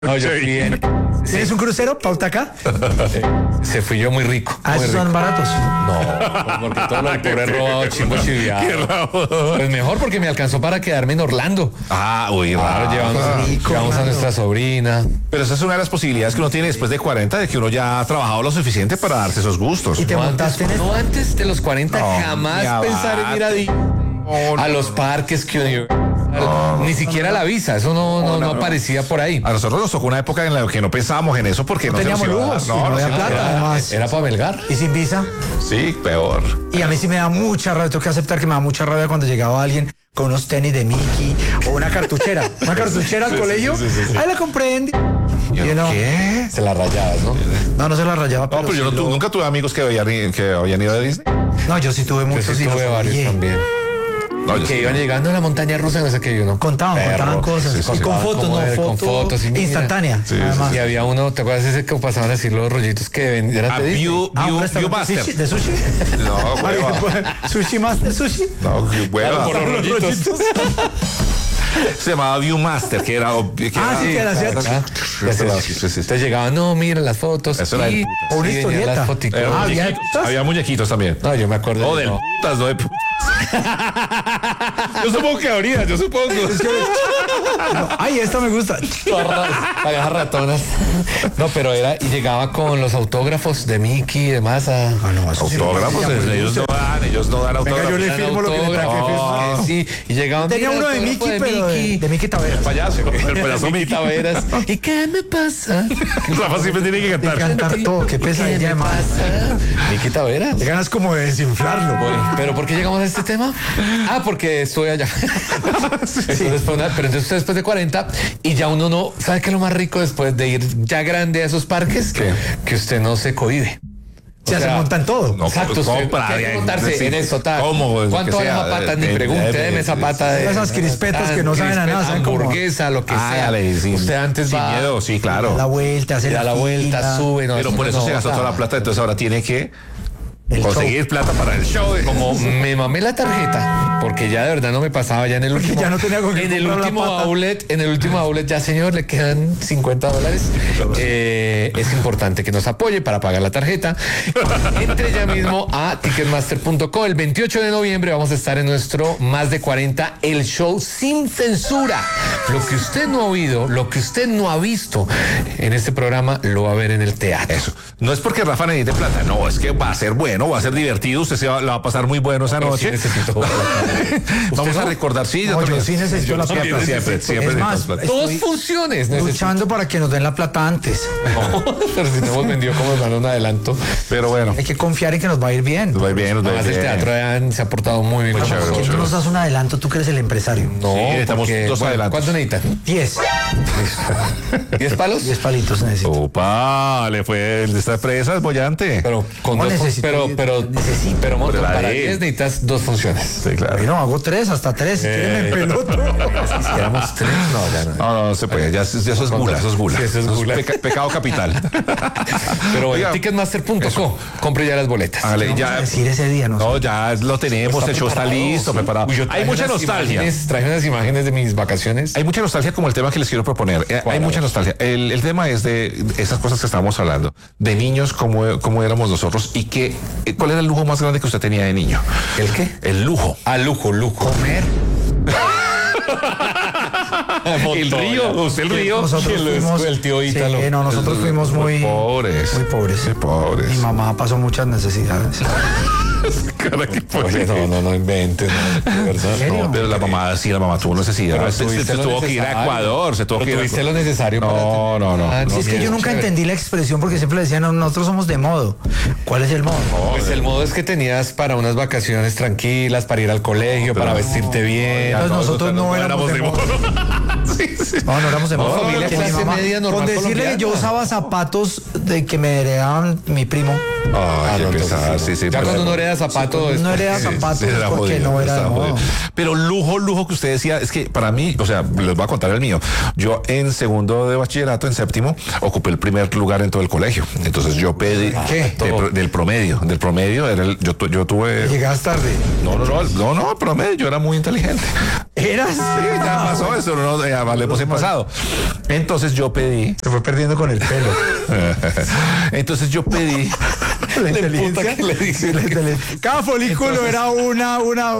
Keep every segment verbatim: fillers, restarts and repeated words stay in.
No, yo fui en... ¿Tienes un crucero, pauta acá? Eh, se fui yo muy rico. Ah, muy esos rico. son baratos. No, porque todo lo por he robado, chimbo chiviado. Pues mejor porque me alcanzó para quedarme en Orlando. Ah, uy, Claro, raro. llevamos, qué rico, llevamos a Orlando. nuestra sobrina. Pero esa es una de las posibilidades que uno tiene después de cuarenta, de que uno ya ha trabajado lo suficiente para darse esos gustos. Y te No montaste antes, en no antes de los cuarenta, No, jamás ya pensar en ir a, Di- No, a no, los parques que ni siquiera la visa, eso no, no, no aparecía por ahí. A nosotros nos tocó una época en la que no pensábamos en eso porque no, se nos teníamos iba a dar. lujos, y No, no no había se nos plata. iba a dar. además. Era para Melgar. Y sin visa. Sí, peor. Y a mí sí me da mucha rabia, tengo que aceptar que me da mucha rabia cuando llegaba alguien con unos tenis de Mickey o una cartuchera. Una cartuchera al colegio. Ahí la compré en... Yo, You know. ¿Qué? Se la rayabas, ¿no? No, no se la rayaba. No, pero yo no sí tu- lo- nunca tuve amigos que habían, que habían ido a Disney. No, yo sí tuve Yo muchos sí y los tuve varios odié. también. No, yo Que sí. iban llegando a la montaña rusa, no sé qué, yo no. Contaban, Perro. contaban cosas. Sí, sí, y sí. con fotos, Como no, de- con foto fotos, y mira. instantánea. Sí, sí, además. Y había uno, ¿te acuerdas ese que pasaban a decir los rollitos que vendían A de Disney? View, Ah, un View, restaurante Viewmaster. sushi- de sushi. No, hueva. Sushi Master Sushi. No, qué hueva. Por los rollitos. Se llamaba Viewmaster, que era. Que Ah, era- sí, que era cierto. Acá. Sí, sí, sí, sí. Entonces llegaban, no, mira las fotos. Eso era y, de O una y venían historieta. las foticos. Era Ah, había muñequitos. putas. Había muñequitos también. No, yo me acuerdo. No, de- del no. putas, no de putas. Yo supongo que habría, yo supongo. Ay, esta me gusta. Pagas ratonas. No, pero era, y llegaba con los autógrafos de Mickey y demás a. Ah, no, eso sí. Autógrafos, ellos no dan, ellos no dan Venga, yo autógrafos. le Dan firmo lo que me autógrafos, traje. que sí, y llegaban. Tenía mira, uno de autógrafo Mickey, pero de, de Mickey Taveras. Payaso, el payaso Mickey Mickey. Taveras. ¿Y qué me pasa? Rafa siempre tiene que De cantar. cantar todo, qué ¿Qué pesadilla me de más. pasa? Mickey Taveras. Te ganas como de desinflarlo. Bueno, pero ¿por qué llegamos a este tema? Ah, porque estoy allá. Entonces fue una- pero entonces usted después de cuarenta y ya uno no, ¿sabe qué es lo más rico después de ir ya grande a esos parques? ¿Qué? Que usted no se cohíbe. Se O se sea, montan todo. No, Exacto, usted compra, tiene que eh, montarse sí, en eso, tal. ¿cómo? ¿Cuánto Que vale sea, esa pata? Ni eh, pregunte, eh, deme esa eh, pata de... esas crispetas tan que no saben a nada, crispeta, saben como- hamburguesa, lo que sea. Hágale, sí. Usted antes Sin va... miedo, sí, claro. Da la vuelta, hace Da la vuelta, fila. sube. No, Pero por eso no, se gastó o sea, toda la plata, entonces ahora tiene que El conseguir plata para el show. Como me mamé la tarjeta, porque ya de verdad no me pasaba ya en el último. ya no tenía con qué en el comprar la último pata. outlet, en el último outlet, ya señor, le quedan cincuenta dólares. Eh, es importante que nos apoye para pagar la tarjeta. Entre ya mismo a ticketmaster punto co. El veintiocho de noviembre vamos a estar en nuestro Más de cuarenta, el show sin censura. Lo que usted no ha oído, lo que usted no ha visto en este programa, lo va a ver en el teatro. Eso. No es porque Rafa necesite plata, no, es que va a ser bueno, va a ser divertido, usted se va, la va a pasar muy bueno esa Pero sí noche. necesito la plata. Vamos ¿Usted a no? recordar, sí, No, yo también. sí necesito la también plata. Siempre, siempre Es más, necesitamos plata. Dos Estoy funciones necesito. luchando para que nos den la plata antes. No, pero si no hemos vendido como hermano un adelanto. Pero bueno, Hay que confiar en que nos va a ir bien. nos va bien, nos va Además, el bien. teatro de An se ha portado muy bien. Muy con chévere, nosotros. ¿Por qué no nos das un adelanto? Tú que eres el empresario. No, Sí, necesitamos porque, dos bueno, adelantos. ¿cuánto necesitan? Diez. ¿Diez palos? Diez palitos necesito. Opa, le fue el de esta empresa, es bollante. Pero con No dos fun- necesito pero, diez, pero, necesito. pero, Monto, Pero la para de- diez necesitas dos funciones. Sí, claro. Bueno, hago tres, hasta tres. Si quieren me peloto. Si éramos tres, no, ya no. No, no, no se puede, ya, ya eso es gula, eso es gula. Sí, eso es gula. peca- pecado capital. Pero bueno, Oiga, ticketmaster punto co. Compre ya las boletas. hágale, Vamos a ya, decir ese día, ¿no? no, ya lo tenemos, el show está preparado, listo, sí. preparado. Uy, yo Hay traje mucha unas nostalgia. imágenes- Traje unas imágenes de mis vacaciones. Hay mucha nostalgia como el tema que les quiero proponer. Eh, ¿Cuál? Hay mucha nostalgia. El, el tema es de esas cosas que estábamos hablando. De niños, cómo, cómo éramos nosotros y qué, eh, cuál era el lujo más grande que usted tenía de niño. ¿El qué? El lujo. Ah, lujo, lujo. Comer. El río, usted el río. Nosotros ¿Quién lo fuimos. es? El tío Ítalo. Sí, no, nosotros fuimos muy, pobres. muy pobres. Muy pobres. Mi mamá pasó muchas necesidades. Cara, qué Oye, no, no, no inventes, no, de verdad. serio? No, pero la mamá, sí, la mamá tuvo necesidad. Pero Se, se- tuviste se lo tuvo que ir a necesario. Ecuador, se tuvo Pero que ir a tuviste lo necesario No, para no, no. Ah, No, Sí, es que bien, yo nunca chévere. entendí la expresión porque siempre decían, "No, nosotros somos de modo". ¿Cuál es el modo? Pues el modo es que tenías para unas vacaciones tranquilas, para ir al colegio, para vestirte bien. Entonces nosotros no éramos de modo. Sí, sí. No, no éramos de modo. familia Que mi clase mamá- media normal Con decirle que yo colombiana. usaba zapatos de que me heredaban mi primo. Ay, Ah, qué no, entonces pesar, sí, sí, no. sí. Ya pero- cuando uno hereda zapatos. No hereda Sí, zapatos sí, era porque jodido, no era de estaba modo. jodido. Pero lujo, lujo que usted decía, es que para mí, o sea, les voy a contar el mío. Yo en segundo de bachillerato, en séptimo, ocupé el primer lugar en todo el colegio. Entonces yo pedí ¿Qué? de pro- del promedio, del promedio era el, yo, tu- yo tuve Llegas tarde. no, no, no, no, no, promedio, yo era muy inteligente. ¿Eras? Sí, ya pasó eso, no, ya le puse pasado. Entonces yo pedí. Se fue perdiendo con el pelo. Entonces yo pedí. La inteligencia. que le dice. Sí, la inteligencia. Cada folículo Entonces- era una, una.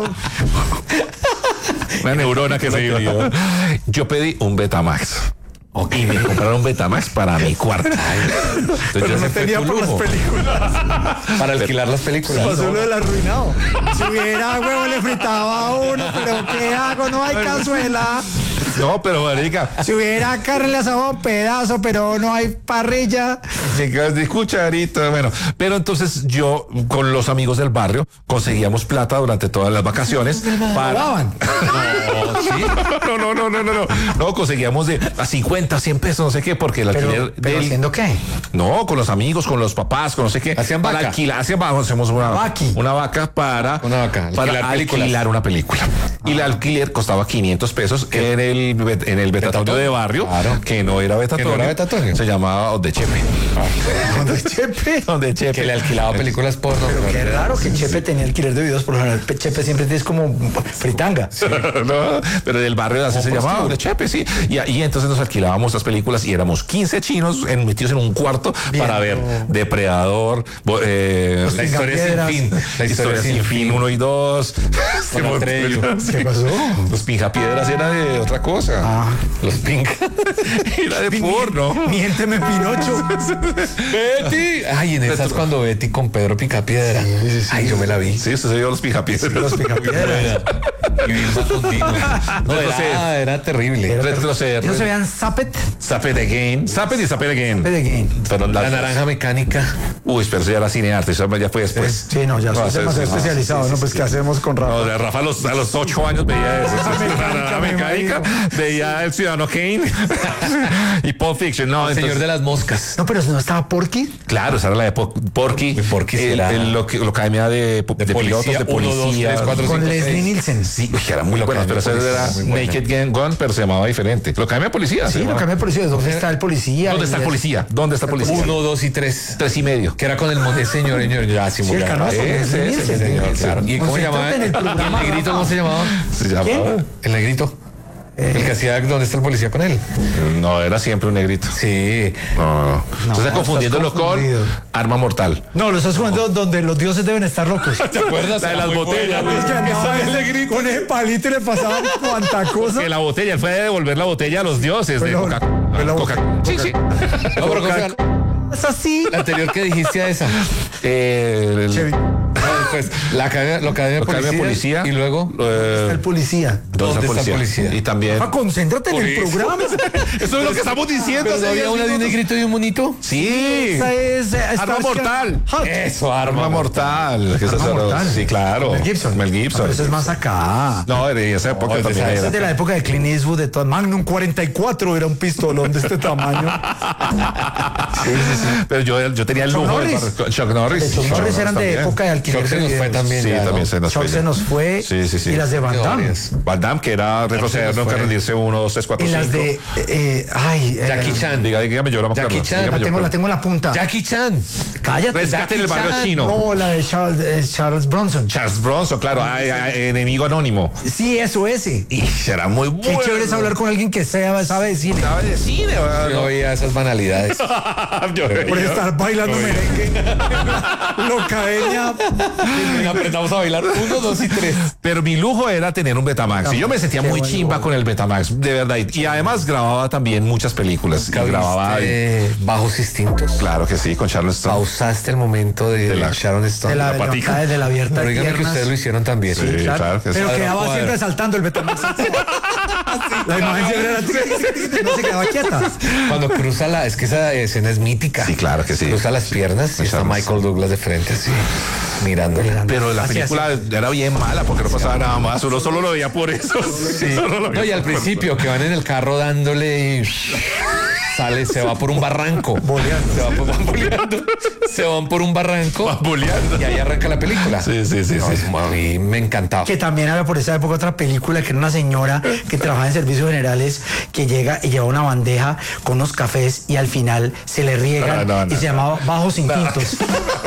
Una neurona que se dividió. Yo pedí un Betamax. Y me compraron un Betamax para mi cuarto. Entonces Pero ya no se fue tenía tu por las lujo. películas. Para alquilar las películas. Pasó lo del arruinado. Si hubiera huevo, le fritaba a uno, pero ¿qué hago? No hay cazuela. No, pero marica, Si hubiera carne, le asaba un pedazo, pero no hay parrilla. chicas de cucharita, bueno, pero entonces yo con los amigos del barrio conseguíamos plata durante todas las vacaciones para Robaban. No, sí. no, no, no, no, no, no, no conseguíamos de a cincuenta, cien pesos, no sé qué, porque el alquiler Pero, pero del- ¿haciendo qué? no, con los amigos, con los papás, con no sé qué. Hacían para vaca. alquilar, hacían vaca, hacemos una, Vaqui. una vaca para, Una vaca, para alquilar películas. alquilar una película. Y el alquiler costaba quinientos pesos en el, bet- en el Betatonio Betatonio. de barrio, Claro. que no era Betatonio. era Betatonio. Se llamaba Donde Chepe. Donde Chepe. Donde Chepe. Que le alquilaba películas porno. Qué raro que Chepe tenía alquiler de videos, por lo general Chepe siempre es como fritanga. No, pero del barrio así se llamaba, de Chepe, sí. Y, y entonces nos alquilábamos las películas y éramos quince chinos en- metidos en un cuarto Bien, para ver no. Depredador, bo- eh, La historia sin Piedras. fin. La historia sin fin uno y dos. Con Atreyu. ¿Qué pasó? Los pinjapiedras era de otra cosa. Ah. Los Pink. Era de porno. Miénteme, Pinocho. Betty. Ay, en esas cuando Betty con Pedro Picapiedra. Sí, sí, sí. Ay, yo me la vi. Sí, usted se vio los pinjapiedras. Los picapiedras. Y Vilma Contino. No, era, era terrible. Retroceder. ¿No se vean Zappet? Zapet again. Zapet y Zapet again. Zappet again. Pero La naranja mecánica. Uy, pero eso ya era cinearte, eso ya fue después. Sí, no, ya soy sí, demasiado sí, especializado, sí, ¿no? sí, Pues, sí. ¿qué hacemos con Rafa? No, de Rafa a los, a los ocho años veía eso. Esa mecánica, La me mecánica, veía el Ciudadano Kane y Pulp Fiction. No, El señor entonces- de las moscas. No, pero no estaba Porky. Claro, esa era la de Po- Porky. Uy, Porky sí el, era- el- lo que- la academia de, de, De pilotos, policía, de uno, dos, policía. tres, cuatro, Con cinco, Leslie seis. Nielsen. Sí, uy, que era muy Lo bueno, pero Academia ese de era Policía, muy buena. Naked Gun, Gun, pero se llamaba diferente. Lo academia de policía. se Sí, lo llamaba. cambié de policía. ¿Dónde está el policía? ¿Dónde está el Y- policía? ¿Dónde está el policía? Uno, dos y tres. Tres y medio. Que era con el mon- ese señor, señor, ya sí, Sí, el murió. canoso. Ese, Leslie ese, Nielsen. señor, claro. ¿Y cómo se llamaba? Concéntrate en el programa, ¿El negrito Rafa. cómo se llamaba? Se llamaba. ¿Quién? El negrito. El que hacía ¿dónde está el policía con él? No, era siempre un negrito. Sí. No, no. No, Usted está estás confundiéndolo con confundido. Arma Mortal. No, lo estás jugando donde los dioses deben estar locos. ¿Te acuerdas? La de Era las muy botellas, buena, Es que andaba ese- con ese palito y le pasaban cuanta cosa. Que la botella, él fue a devolver la botella a los dioses de Pero- Coca. pero la Coca- boca- Sí, sí. No, pero ¿cómo se llama? Es así. La anterior que dijiste a esa. Eh, el- Chevy. No, después, la academia, la academia de la academia policía, de policía. Y luego, eh, Está el policía. ¿Dónde está el policía? Y también. Rafa, concéntrate en el Por eso. programa. Eso es lo que estamos diciendo. ¿pero no había una de un negrito y un monito? Sí. Esa es. eh, Arma Starsky- mortal. Ah, Eso, Arma arma. mortal. Que Arma esas son los- mortal. Sí, claro. Mel Gibson. Mel No, Gibson. pero eso es más acá. No, de esa época No, es de también esa- Esa era. es de la época de Clint Eastwood, de todo. Magnum cuarenta y cuatro era un pistolón de este tamaño. Pero yo, yo tenía el Chuck lujo del Norris. barrio- Chuck Norris. De Chuck Norris eran de también. época de alquiler Chuck se de nos fue videos. también. Sí, ya, también ¿no? se nos Chuck fue. se nos fue. Sí, sí, sí. Y las de Van Qué Damme. varias. Van Damme, que era retroceder, se nos nunca fue. rendirse uno, dos, tres, cuatro, Y las cinco. de. eh, ay. eh, Jackie Chan. Diga, dígame, yo no me acuerdo. Jackie Chan. Dígame La yo, tengo, pero- la tengo en la punta. Jackie Chan. Cállate. Rescate en el Jackie barrio Chan. chino. No, la de Charles, eh, Charles Bronson. Charles Bronson, claro, ay, ay, enemigo anónimo. Sí, eso, ese. Y será muy Qué bueno. chévere es hablar con alguien que sea, sabe de cine. Sabe de cine, Yo ¿verdad? no veía esas banalidades. Yo- Por yo- estar bailando merengue. Locadeña. Aprendamos a bailar uno, dos y tres. Pero mi lujo era tener un Betamax. Y yo me sentía Qué muy bueno. chimba con el Betamax, de verdad. Y y además grababa también muchas películas. Y grababa. ¿Viste Bajos Instintos? Claro que sí, con Charles Stone. Pausaste el momento de, De la- Sharon Stone. De la, la de patica. la, de la abierta. Pero de dígame que piernas. ustedes lo hicieron también. Sí, claro que sí. Pero Cuadro, quedaba cuadro. siempre saltando el Betamax. La imagen siempre era tic, tic, tic, tic, no se quedaba quieta. Cuando cruza la, es que esa escena es mítica. Sí, claro que sí. Cruza las piernas y está Charles. Michael Douglas de frente así, mirándole. Pero la Así, película era bien mala porque no pasaba nada más. Uno solo lo veía por eso. Sí. Solo lo No, veía y al por- principio que van en el carro dándole y sale, se va por un barranco. Boleando. Se va por, van boleando. Se van por un barranco. Va boleando. Y ahí arranca la película. Sí, sí, sí, No, sí. es- A mí me encantaba. Que también había por esa época otra película que era una señora que trabajaba en servicios generales que llega y lleva una bandeja con unos cafés y al final se le riegan No, no, no, y se no. llamaba Bajos Instintos.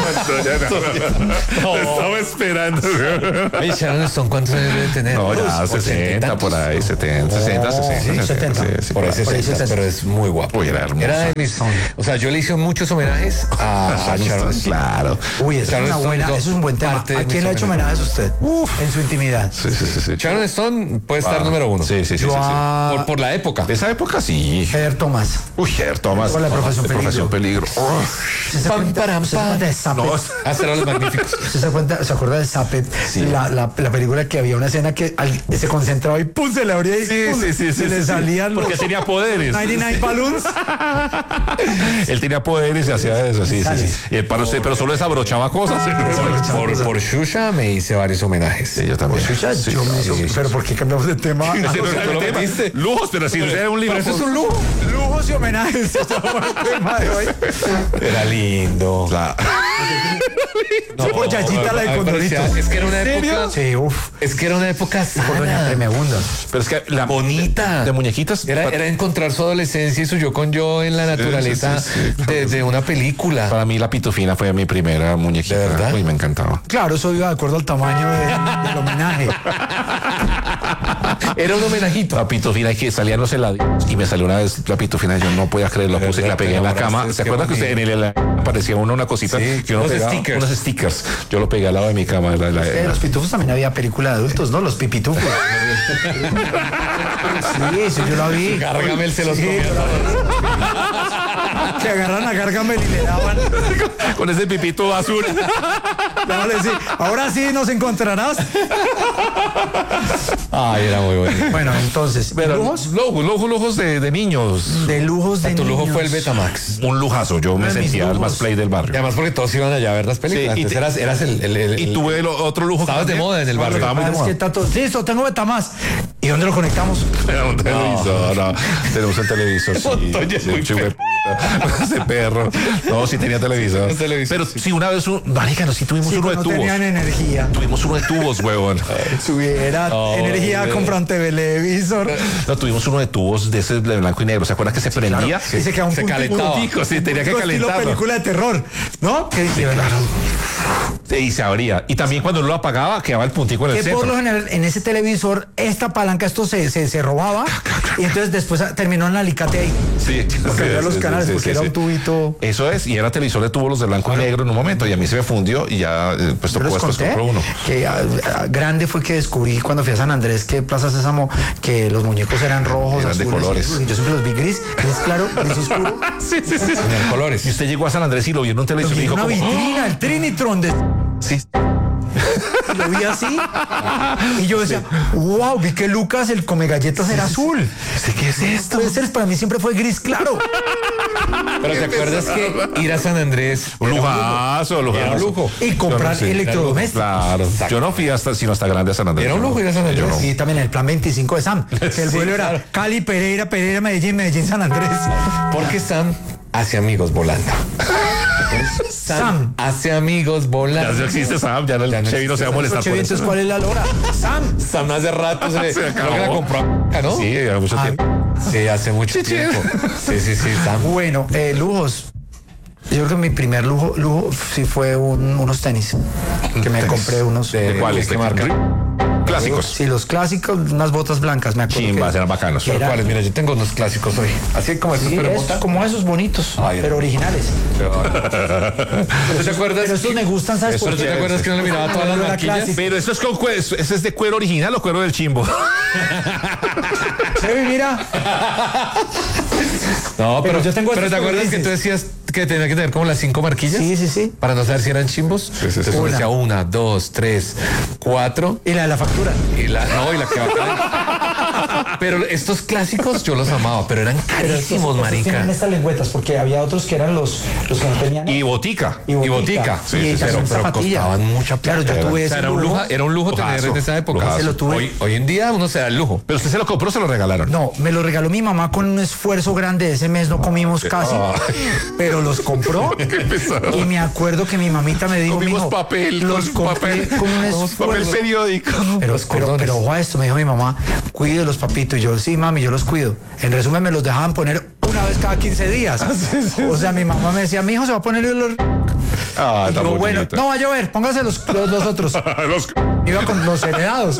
No, estaba esperando. Oye, Sharon Stone, ¿cuántos años debe tener? No, ya Por sesenta, por ahí, setenta, sesenta, sesenta. sí, setenta. Sí, sí, Por ahí por ahí. sesenta, pero es muy guapo. Uy, era hermoso. Era de mis... O sea, yo le hice muchos homenajes a, a Sharon Stone. Claro. Uy, eso es, Sharon una Stone, buena, yo, eso es un buen tema. parte de ¿A quién mis le ha hecho homenajes a usted? Uf, en su intimidad. Sí, sí, sí, sí. Sharon Stone puede estar número uno. Sí, sí, sí. Yo sí, sí. a Por, por la época. De esa época sí. Ger Tomás. Uy, Ger Tomás. Con la Profesión de Profesión Peligro. Oh. ¿Usted se Pam, cuenta, param, usted se pam. cuenta de Zappet? No, Ah, serán los magníficos. ¿Usted se, cuenta, se acuerda de Zappet? La, la, la película que había una escena que al- se concentraba y ¡pum! Se le abría y Sí, ¡pum! sí, sí, se sí, le sí. salían los Porque tenía poderes. noventa y nueve balloons. Él tenía poderes y hacía eso, sí, sí, Sale. sí. Y para usted, pero solo desabrochaba cosas. Por, por, por Shusha me hice varios homenajes. Sí, yo también. Chucha, Sí, yo me sí, hizo- sí. pero ¿por qué cambiamos de tema? Ese no pues, era tú el lo tema. metiste. Lujos, pero si usted era un libro. Pero eso es un lujo. Lujos y homenajes. Ese fue el tema de hoy. Era lindo. Claro. No, por Yayita la de a mí me Condorito. parecía- Es que era una ¿En serio? época. Sí, uff. Es que era una época Por Doña sana. Tremebunda. Pero es que la Bonita. de muñequitas. Era, era encontrar su adolescencia y su yo con yo en la naturaleza sí, sí, sí. de, de una película. Para mí la pitufina fue mi primera muñequita. ¿De verdad? Uy, me encantaba. Claro, eso iba de acuerdo al tamaño de- del homenaje. Era un homenajito. La pitufina que salían los helados y me salió una vez la pitufina, yo no podía creerlo, De puse y verdad, la pegué te en la enamoraste, cama. es ¿Se que acuerdan que usted en el helado aparecía uno una cosita Sí, que uno unos pegaba? stickers. Unos stickers. Yo lo pegué al lado de mi cama. La, la- Eh, los pitufos también había película de adultos, ¿no? Los pipitufos. Sí, eso yo lo vi. Gargamel se los Sí, comía pero- Que agarran a Gargamel y le daban. con ese pipito azul. Dándole así, ahora sí nos encontrarás. Ay, era muy bueno. Bueno, entonces, Pero lujos lujos, lujos, lujos de, de niños. de lujos de Tu lujo niños. fue el Betamax. Un lujazo. Yo me de mis sentía el lujos. más play del Y barrio. además porque todos iban allá a ver las películas. Sí, y Entonces te- eras, eras el, el, el- Y el- tuve el otro lujo. Estabas de también. moda en el barrio. Estaba muy de Ah, es moda. que Tato, listo, tengo Betamax. ¿Y dónde lo conectamos? Era un televisor, no. Tenemos el televisor, sí. Montoya Sí, muy chupe p- ese perro. No, sí tenía televisor. tenía televisor, Pero sí, una vez, un, marica, no, sí tuvimos Sí, uno de no tubos. tenían energía. Tuvimos uno de tubos, huevón. Tuviera Oh, energía, hombre. compra un televisor. No, tuvimos uno de tubos de ese de blanco y negro. ¿Se acuerdan que se prendía? Y se queda un Se puntico- calentaba. Puntico, sí, tenía que puntico estilo calentarlo. película de terror, ¿no? Que dice, Sí, y se abría. Y también cuando lo apagaba, quedaba el puntico en el que por lo centro. general en ese televisor esta palanca esto se, se, se robaba y entonces después terminó en el alicate ahí. Sí, Porque sí, había los sí, canales, sí, porque sí, era sí. un tubito. Eso es, y era televisor de tubos los de blanco y negro en un momento, y a mí se me fundió y ya eh, pues Yo tocó les después conté compró uno. que ah, ah, grande fue que descubrí cuando fui a San Andrés que Plaza Sésamo que los muñecos eran rojos, Eran de azules, colores. y yo siempre los vi gris, gris claro, gris oscuro. Sí, sí, sí. en colores. Y usted llegó a San Andrés y lo vio en un Lo televisor y vi en dijo una como, vitrina, el Trinitron de "Oh, sí, y lo vi así y yo decía, wow, vi que Lucas el come galletas era azul. ¿qué es esto? Puede ser, para mí siempre fue gris claro. Pero ¿te acuerdas que ir a San Andrés Un era lujazo, lujazo. Era un lujo. Y comprar Yo no sé. electrodomésticos. Claro. Yo no fui hasta, sino hasta grande a San Andrés. Era un lujo ir a San Yo Andrés. no. Y también el plan veinticinco de Sam, que el Sí, vuelo era claro. Cali, Pereira, Pereira, Medellín, Medellín, San Andrés. Porque Sam hace amigos volando. Sam. hace amigos Ya volando. no existe Sam, ya, no, Ya el no Chevy no se va a molestar Coche, por entonces, eso. ¿cuál es la lora? Sam. Sam hace rato se, Se creo que la acabó. compró, ¿no? Sí, ya mucho Ah, tiempo. Sí, hace mucho tiempo. Sí, sí, sí, Sam. Bueno, eh, lujos. Yo creo que mi primer lujo, lujo sí fue un- unos tenis. Que me Tenis. compré unos. De- ¿De cuáles? ¿qué ¿De marca? Clásicos. Sí, los clásicos, unas botas blancas, me acuerdo. Chimbas, que- eran bacanos. que era- ¿Cuáles? Mira, yo tengo unos clásicos hoy. Así como estos, Sí, pero es bota. como esos bonitos, Ay, pero originales. ¿Tú te acuerdas? Pero estos me gustan, ¿sabes Eso por ¿Pero tú qué? te acuerdas que no le miraba todas las La manquillas? clásica. Pero eso es con cuero, ese es de cuero original o cuero del chimbo. Chevi, mira. No, pero, Pero yo tengo pero estos ¿te acuerdas que grises. tú decías que tenía que tener como las cinco marquillas? Sí, sí, sí. Para no saber si eran chimbos. sí, sí. Entonces uno Una. decía una, dos, tres, cuatro. Y la de la factura. Y la, no, y la que va a Pero estos clásicos yo los amaba, pero eran Pero estos- carísimos, estos tienen marica. estas lengüetas, porque había otros que eran los, los que no tenían. Y botica. Y botica. Sí, Sí, esas pero, son pero zapatillas. costaban mucha plata. Claro, yo tuve O ese sea, era un lujo. lujo, era un lujo tener Lujazo, en esa época. lujazo. Se lo tuve. Hoy, hoy en día uno se da el lujo. Pero usted se lo compró, se lo regalaron. No, me lo regaló mi mamá con un esfuerzo grande. Ese mes no comimos casi, pero los compró. pesado. Y me acuerdo que mi mamita me dijo, Comimos mijo, papel, los con compré papel, con un papel esfuerzo. periódico. Pero, Los pero, cordones. pero ojo a esto, me dijo mi mamá, cuide los papitos. Y yo, sí, mami, yo los cuido. En resumen, me los dejaban poner una vez cada quince días. O sea, mi mamá me decía, mi hijo se va a poner el olor. Ah, Y tan yo, bonito. bueno, no va a llover, póngase los, los, los otros. Los- Iba con los heredados.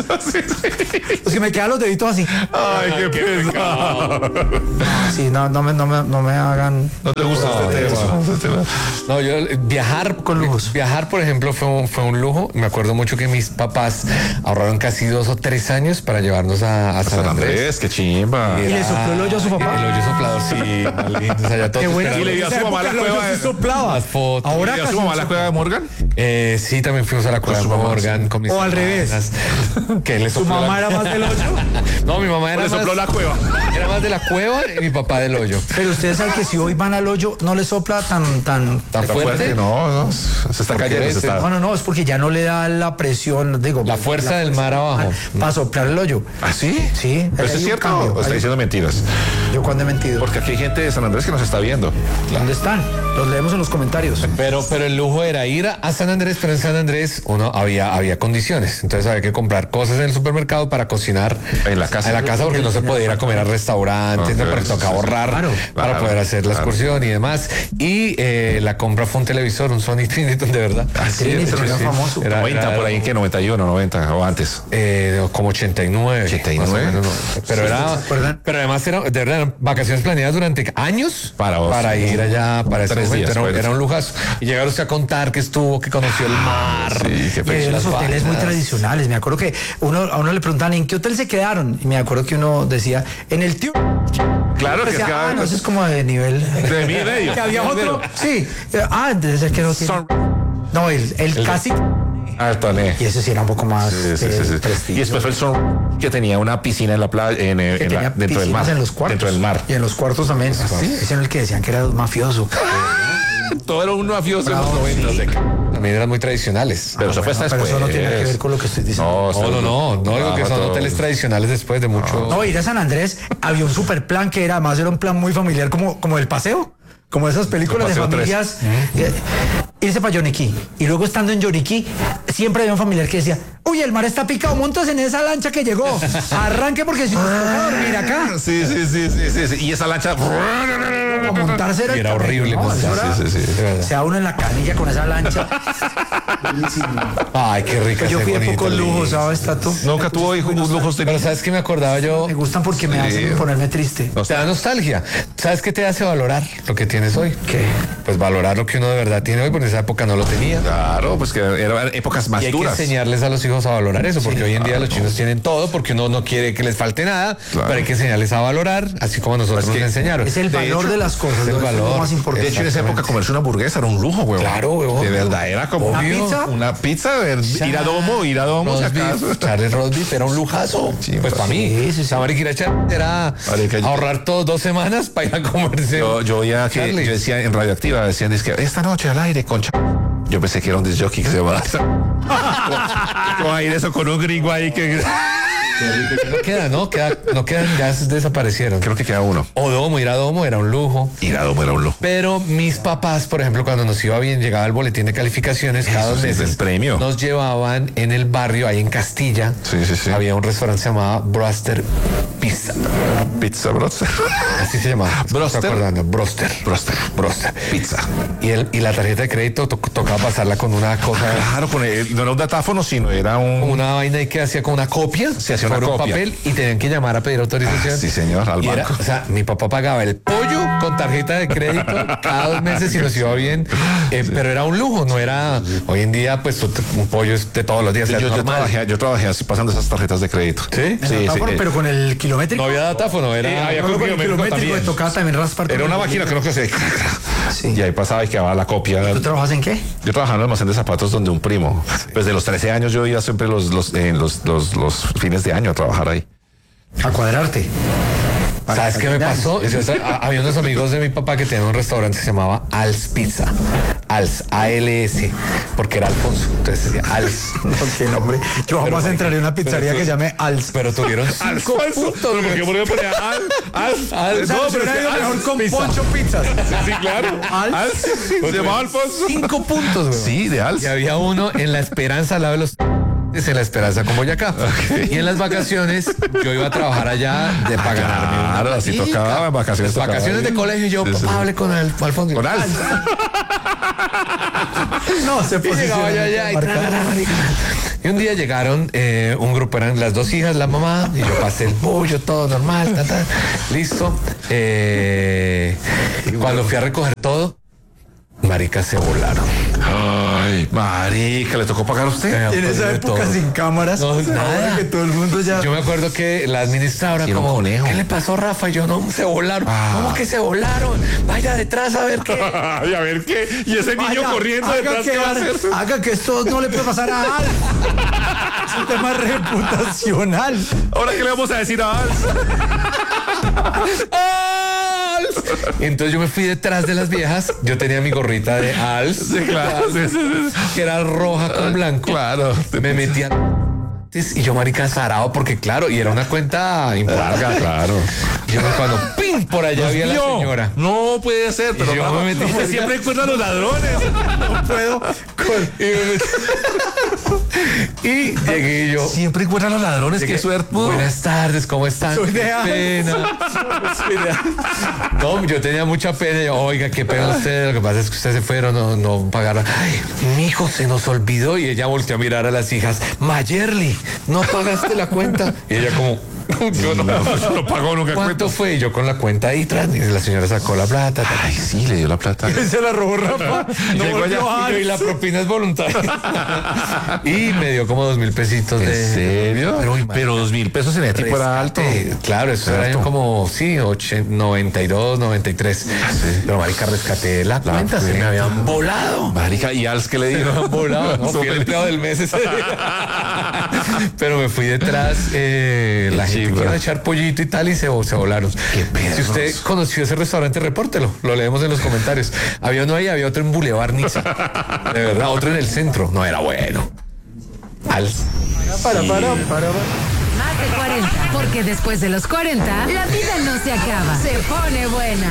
Los que me quedan los deditos así. Ay, qué pesado. Sí, no, no me, no me, no me hagan. ¿No te gusta este tema? Este tema. No, yo eh, viajar Con lujos. Viajar, por ejemplo, fue un, fue un lujo. Me acuerdo mucho que mis papás ahorraron casi dos o tres años para llevarnos a, a San, San Andrés. Andrés, qué chimba. ¿Y le sopló el hoyo a su papá? El hoyo soplador, sí, más lindo. O sea, ya todos Qué buena. esperando Y le dio a su En esa mamá la época el cueva hoyo de- sí soplaba. las fotos. Ahora ¿Y a casi su mamá no la sopla. cueva de Morgan? Eh, sí, también fuimos a la cueva su de mamá, Morgan con mis O al revés. hermanas. Que le ¿Su sopló mamá la- era más del hoyo? No, mi mamá era Le sopló más, la cueva. era más de la cueva y mi papá del hoyo. Pero ustedes saben que si hoy van al hoyo, no le sopla tan, tan. ¿Tan Está fuerte? fuerte, no, no, se está cayendo. Se ese- está... No, no, no, es porque ya no le da la presión, digo. La fuerza del mar abajo. Para soplar el hoyo. ¿Ah, sí? Sí, ¿Pero hay eso es un cierto cambio, o está hay- diciendo mentiras? Yo cuando he mentido. Porque aquí hay gente de San Andrés que nos está viendo. ¿Dónde están? Los leemos en los comentarios. Pero, pero el lujo era ir a San Andrés, pero en San Andrés uno había, había condiciones. Entonces había que comprar cosas en el supermercado para cocinar En la casa. En la casa porque no se podía ir a comer a restaurantes, Ok, no, porque sí, tocaba sí, sí. ahorrar Claro, para claro, poder hacer la claro. excursión y demás. Y eh, la compra fue un televisor, un Sony Triniton de verdad. Así Sí, es, pero sí, era sí. famoso. Era- noventa era- por ahí, que noventa y uno, noventa o antes. Eh, como ochenta y nueve. ochenta y nueve. más o menos, no. Pero Sí, era, ¿se acuerdan? pero además era, de verdad, eran vacaciones planeadas durante años Para vos. para ir allá, para ese Tres momento. días, Era, pues. era un lujazo. Y llegar usted a contar que estuvo, que conoció el mar. Sí, qué Y había feliz. unos las hoteles muy vainas. tradicionales. Me acuerdo que uno, a uno le preguntaban en qué hotel se quedaron. Y me acuerdo que uno decía, en el tío. Claro que es Decía, cada ah, no, eso es como de nivel. de mil y medio. Que había otro. Sí. Ah, entonces el que no tiene. Son- No, el, el casi. Ah, Toné. Y ese sí era un poco más. Sí, sí, eh, sí, sí. prestigio. Y después fue el son que tenía una piscina en la playa, en, eh, Que en la- tenía dentro del mar. piscinas en los cuartos. Dentro del mar. Y en los cuartos también. Sí. Ese era el que decían que era mafioso. Todo era un mafioso en los Bravo, noventas. También eran muy tradicionales. Pero eso fue Bueno, hasta pero después. eso no tiene que ver con lo que estoy diciendo. No, No, no, no, no digo que son todo. hoteles tradicionales después de mucho. No, ir a San Andrés había un super plan que era, además era un plan muy familiar como, como el paseo, como esas películas de Paseo tres. familias. eh, irse para Yoniquí. Y luego estando en Yoniquí, siempre había un familiar que decía, uy, el mar está picado, montas en esa lancha que llegó. Arranque porque si no se toca dormir acá. Sí, sí, sí, sí, sí, sí. Y esa lancha. A montarse era, Y era el horrible camello, ¿no? Eso montarse, era- Sí, sí, sí. De verdad. Se da uno en la canilla con esa lancha. Buenísimo. Ay, qué rica. Yo ese fui de bonito, pocos lindo. lujos, ¿sabes, Tato? Nunca tuvo hijos, lujos de Pero ¿sabes qué me acordaba yo? Me gustan porque me Sí. hacen ponerme triste. Te da nostalgia. ¿Sabes qué te hace valorar lo que tienes hoy? ¿Qué? Pues valorar lo que uno de verdad tiene hoy, porque en esa época no lo tenía. Claro, pues que eran épocas más Y hay que duras. enseñarles a los hijos a valorar eso, porque hoy en día los chinos tienen todo, porque uno no quiere que les falte nada, Claro. pero hay que enseñarles a valorar, así como nosotros Pues que nos enseñaron. Es el De valor hecho, de las cosas. es el ¿no? Eso valor. lo más De importante. hecho, en esa época comerse una hamburguesa era un lujo, huevón. Claro, huevón. De verdad, era como ¿Una pizza? Una pizza, de- ir a domo, ir a domo, si Roast acaso. beef, Charles roast beef era un lujazo. Sí, pues para mí, sí, sí, sí. esa mariquita echar era Marica, yo- ahorrar todos dos semanas para ir a comerse. Yo, yo oía que Charlie. yo decía en Radioactiva, decían, es que esta noche al aire con Ch-". Yo pensé que era un disc jockey que se va a como ahí eso con un gringo ahí que No queda, no, queda, no quedan, ya desaparecieron. creo que queda uno. O Domo, ir a Domo era un lujo. Ir a domo era un lujo. Pero mis papás, por ejemplo, cuando nos iba bien, llegaba el boletín de calificaciones, cada Eso dos sí es meses el premio. nos llevaban en el barrio, ahí en Castilla. Sí, sí, sí. Había un restaurante que se llamaba Broster Pizza. Pizza Broster. Así se llamaba. Broster. ¿Te acordando? Broster. Broster. Broster. Pizza. Y, el, y la tarjeta de crédito to- tocaba pasarla con una cosa, Claro, con el- no era un datáfono, sino era un... con una vaina ahí que hacía con una copia. Se hacía una sobre un copia. papel y tenían que llamar a pedir autorización. Ah, sí, señor, al Y era- banco. o sea, mi papá pagaba el pollo con tarjeta de crédito cada dos meses y nos iba bien. Eh, pero era un lujo, no era. Hoy en día, pues tú te- un pollo es de todos los días. Yo, es yo normal. trabajé, yo trabajé así pasando esas tarjetas de crédito. ¿Sí? En Sí, datáfono, sí, eh, pero con el kilométrico. No había datáfono, era. Eh, había No, con el kilométrico kilométrico también. me tocaba también raspar. Era con una el- máquina, creo que se... Sí. Y ahí pasaba y quedaba la copia. ¿Tú trabajas en qué? Yo trabajaba en un almacén de zapatos donde un primo, desde los trece años yo iba siempre los, los, en los, los, los fines de año a trabajar ahí. A cuadrarte. ¿Sabes qué me caminar. pasó? Yo estaba- había unos amigos de mi papá que tenían un restaurante que se llamaba Als Pizza. Als, A L S, porque era Alfonso. Entonces decía Als. No, qué nombre. Yo jamás Pero, entraré en una pizzería pero- que llame Als. Pero tuvieron cinco puntos. ¿Por qué me ponía al, al, Al- No, no, pero pero es que mejor al- con Pizza. Poncho Pizzas. Sí, claro. Al- Al- Se llamaba Alfonso. Cinco puntos, güey. Sí, de Al. Y había uno en La Esperanza al lado de los en La Esperanza con Boyacá. Y en las vacaciones yo iba a trabajar allá de para ganarme una Claro, así platica. tocaba, en vacaciones Las vacaciones tocaba. de colegio y yo Sí, sí, sí. hable con el Alfonso. Con Al. No, se Y llegaba yo allá y, tra, tra, tra, marica. Y un día llegaron eh, un grupo, eran las dos hijas, la mamá, y yo pasé el bullo, todo normal, ta, ta, listo. Eh, cuando fui a recoger todo, marica, se volaron. Ay, marica, ¿le tocó pagar a usted? En esa época sin cámaras, No, nada. que todo el mundo ya... Yo me acuerdo que la administradora Sí, era un como, conejo. ¿qué le pasó, Rafa? Y yo, no, se volaron. Ah. ¿Cómo que se volaron? Vaya detrás a ver qué. Ay, a ver qué. Y ese niño Vaya, corriendo haga detrás, que, ¿qué va a hacer? haga que esto no le puede pasar a Al. Es un tema reputacional. Ahora, ¿qué le vamos a decir a Als? ¡Als! Y entonces yo me fui detrás de las viejas. Yo tenía mi gorrita de Als. Sí, claro. Sí, sí, sí. Que era roja con blanco. Claro. Me metía y yo, marica, zarado, porque claro, y era una cuenta importante. Claro. Yo cuando ¡ping! Por allá había la Yo, señora. No puede ser, pero Y yo no, me metí- usted siempre encuentra a los ladrones. No puedo. Con... Y, me metí- y llegué yo. Siempre encuentra a los ladrones. Llegué, Qué suerte. Buenas tardes, ¿cómo están? Soy de Qué Als. pena. Soy de Als. No, yo tenía mucha pena. Yo, oiga, qué pena ustedes. Lo que pasa es que ustedes se fueron, no, no pagaron. Ay, mi hijo se nos olvidó. Y ella volteó a mirar a las hijas. Mayerly, no pagaste la cuenta. Y ella como, yo no. No, no pagó nunca ¿Cuánto cuenta. fue? Y yo con la cuenta ahí tras. Y la señora sacó la plata. ta, ta. Ay, sí, le dio la plata. Se la robó Rafa. No Llegó volvió allá. a Y, yo, y la propina es voluntaria. Y me dio como dos mil pesitos de. ¿En serio? Pero, uy, Pero dos mil pesos en ese tipo era alto. rescate. Claro, eso Era era alto. como, sí, ochenta, noventa y dos, noventa y tres. Pero, marica, rescaté la, cuenta, se me cuenta. habían volado. Marica, ¿y Als qué le Se me dijo? habían volado, ¿no? Fui el empleado del mes ese día. Pero me fui detrás, eh, la Qué gente chimba. iba a echar pollito y tal y se, se volaron. Si usted conoció ese restaurante, repórtelo, lo leemos en los comentarios. Había uno ahí, había otro en Boulevard Niza. De verdad, otro en el centro. No era bueno. Al... Para, para, para, para. Más de cuarenta, porque después de los cuarenta, la vida no se acaba, se pone buena.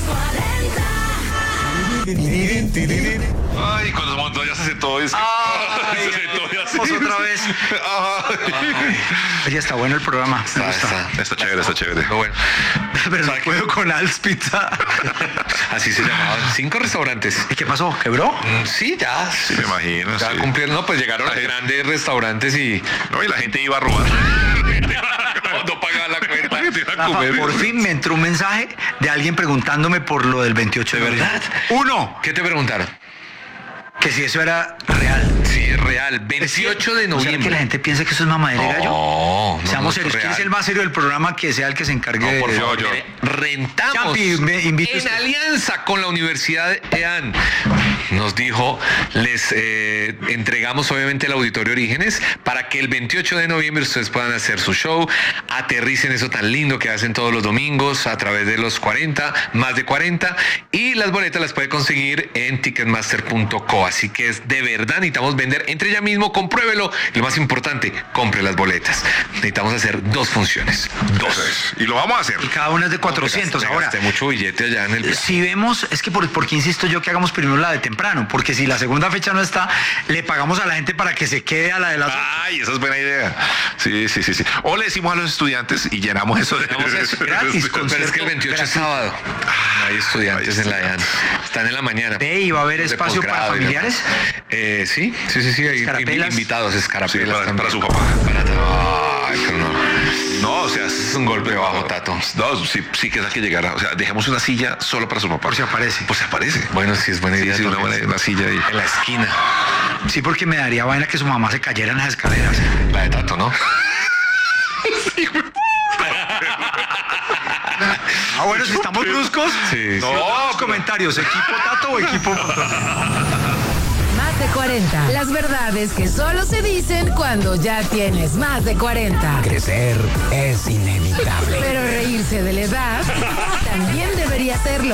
Ay, cuando Montoya se sentó. Es... Ay, se sentó y así. vamos otra vez. Ay. Oye, está bueno el programa. Me Está, gusta. está, está chévere, está chévere. Pero bueno, Pero no puedo con Als Pizza. así se llamaban. Cinco restaurantes. ¿Y qué pasó? ¿Quebró? Mm, Sí, ya. Sí, me imagino. Ya sí. cumplieron, no, pues llegaron a grandes restaurantes y No, y la gente iba a robar. no, no pagaban la cuenta. La gente iba a Rafa, comer. por fin me entró un mensaje de alguien preguntándome por lo del veintiocho de ¿De noviembre. verdad? Uno, ¿Qué te preguntaron? que si eso era real. Sí, es real. veintiocho de O sea, que noviembre. la gente piensa que eso es mamadera de gallo. No, no, Seamos no, serios. ¿Quién real. es el más serio del programa que sea el que se encargue No, de por eso? favor, yo. mire, rentamos Champi, me invite en usted. alianza con la Universidad de E A N. Nos dijo, les eh, entregamos obviamente el Auditorio Orígenes para que el veintiocho de noviembre ustedes puedan hacer su show, aterricen eso tan lindo que hacen todos los domingos a través de los cuarenta, más de cuarenta, y las boletas las puede conseguir en ticketmaster punto co. Así que es de verdad, necesitamos vender, entre ya mismo, compruébelo. Y lo más importante, compre las boletas. Necesitamos hacer dos funciones. Dos. Y lo vamos a hacer. Y cada una es de cuatrocientos. Me Ahora, gasté mucho billete allá en el... si vemos, es que por, por qué insisto yo que hagamos primero la de temprano, porque si la segunda fecha no está, le pagamos a la gente para que se quede a la de las Ay, esa es buena idea. Sí, sí, sí, sí. O le decimos a los estudiantes y llenamos eso de Llenamos eso, gratis, con- Pero es que el veintiocho es sábado. No hay estudiantes en la E A N. Están en la mañana. Ve, ¿y va a haber De espacio para posgrado y familiares? demás. Eh, sí, sí, sí, sí. Hay Escarapelas. invitados, escarapelas. Sí, para- también. para su papá. Para- Ay, pero no. No, o sea, Es un golpe bajo, Tato. No, sí, sí que es que llegara. O sea, dejemos una silla solo para su papá. Por si aparece. Pues se aparece. Bueno, sí, es buena Sí, idea. sí, una, también. buena, una silla ahí. En la esquina. Sí, porque me daría vaina que su mamá se cayera en las escaleras. La de Tato, ¿no? Ah, bueno, si estamos bruscos. Sí, No, sí. los comentarios, equipo Tato o equipo Más de cuarenta, las verdades que solo se dicen cuando ya tienes más de cuarenta. Crecer es inevitable. Pero reírse de la edad también debería serlo.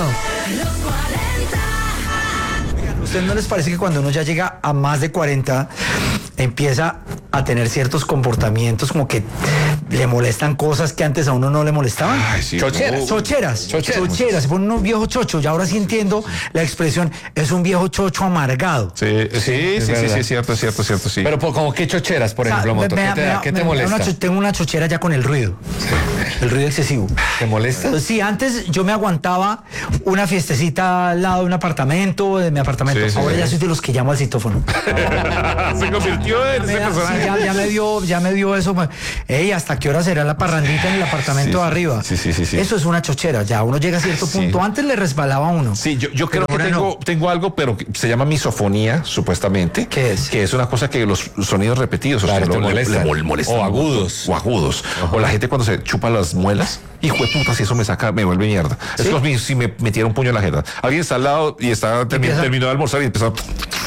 ¿Ustedes no les parece que cuando uno ya llega a más de cuarenta empieza a tener ciertos comportamientos como que le molestan cosas que antes a uno no le molestaban. Ay, sí, Chocheras. no. Chocheras, Chocheras. chocheras, se ponen unos viejos chochos. Y ahora sí entiendo la expresión, es un viejo chocho amargado. Sí, sí, sí, es sí, sí, verdad. sí, cierto, cierto, cierto, sí. Pero por, como qué chocheras, por O sea, ejemplo, me- Moto, me ¿qué da- te, me da- da- qué me- te me da molesta? una cho- tengo una chochera ya con el ruido. El ruido excesivo. ¿Te molesta? Pues sí, antes yo me aguantaba una fiestecita al lado de un apartamento, de mi apartamento. Sí, sí, Ahora sí. ya soy de los que llamo al citófono. Se convirtió en Me ese da- sí, personaje. ya, ya me dio, ya me dio eso. ma- Ey, ¿hasta qué hora será la parrandita en el apartamento Sí, de sí. arriba? Sí, sí, sí, sí. Eso es una chochera. Ya uno llega a cierto Sí. punto. Antes le resbalaba a uno. Sí, yo, yo creo Pero que ahora tengo, no. tengo algo, pero que se llama misofonía, supuestamente. ¿Qué es? Que es una cosa que los sonidos repetidos o Claro, sea, te lo- le- molestan. le mol- molestan O un montón. agudos. O agudos. O la gente cuando se chupa las muelas. Hijo de puta, si eso me saca, me vuelve mierda. Es como si me metiera un puño en la jeta. Alguien está al lado y está termi- Empieza- terminó de almorzar y empezó.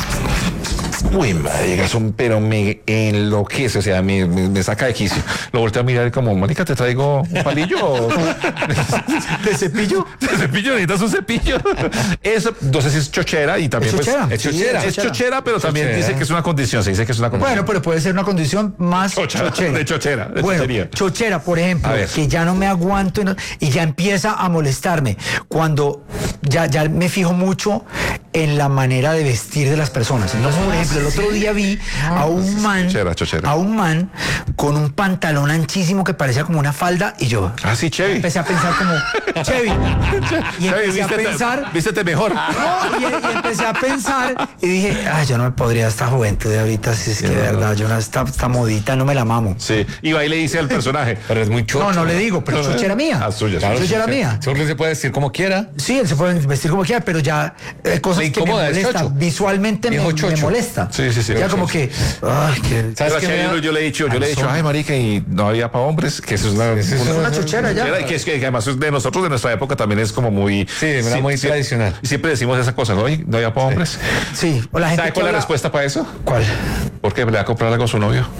Uy, madre, es un, pero me enloquece, o sea, me, me, me saca de quicio. Lo volteo a mirar y como, marica, ¿te traigo un palillo? o- ¿De cepillo? ¿De cepillo? ¿Necesitas un cepillo? Eso, no sé si es chochera y también ¿Es pues, chochera? es Sí, chochera. es Es chochera. chochera, pero también Chochera. dice que es una condición, se dice que es una condición. Bueno, pero puede ser una condición más Chochera, chochera. de chochera, de bueno, chochería. chochera, por ejemplo, A ver. que ya no me aguanto y, no- y ya empieza a molestarme. Cuando ya, ya me fijo mucho en la manera de vestir de las personas. Entonces, por ejemplo, el otro día vi a un man, Chochera, chochera. a un man con un pantalón anchísimo que parecía como una falda y yo Ah, sí, Chevy. empecé a pensar como, Chevy. Y Chevy, empecé a vístete- pensar... vístete mejor. No, y, y empecé a pensar y dije, ay, yo no me podría esta juventud de ahorita, si es que de verdad, yo no, esta, esta modita no me la mamo. Sí, y va y le dice al personaje. Pero es muy chocho. No, no le digo, pero chochera mía. Ah, suya, Claro, chochera sí, mía. Solo se puede decir como quiera. Sí, él se puede vestir como quiera, pero ya eh, cosas Le que me incomoda, es molestan. chocho. Visualmente me, Viejo me chocho. molesta. Sí, sí, sí. Ya Sí, como sí. que, ay, que... ¿Sabes Pero qué Chevy, me da? yo le he dicho, yo le he dicho, ay, marica, y no había para hombres, que eso es una, Eso es una- una chochera ya. Chochera, y que es que además es de nosotros, de nuestra época, también es como muy... Sí, era muy tradicional. Y siempre decimos esa cosa, ¿no? Y no había para hombres. Sí, o la gente ¿Sabe que cuál es la habla- respuesta para eso? ¿Cuál? Porque le va a comprar algo a su novio.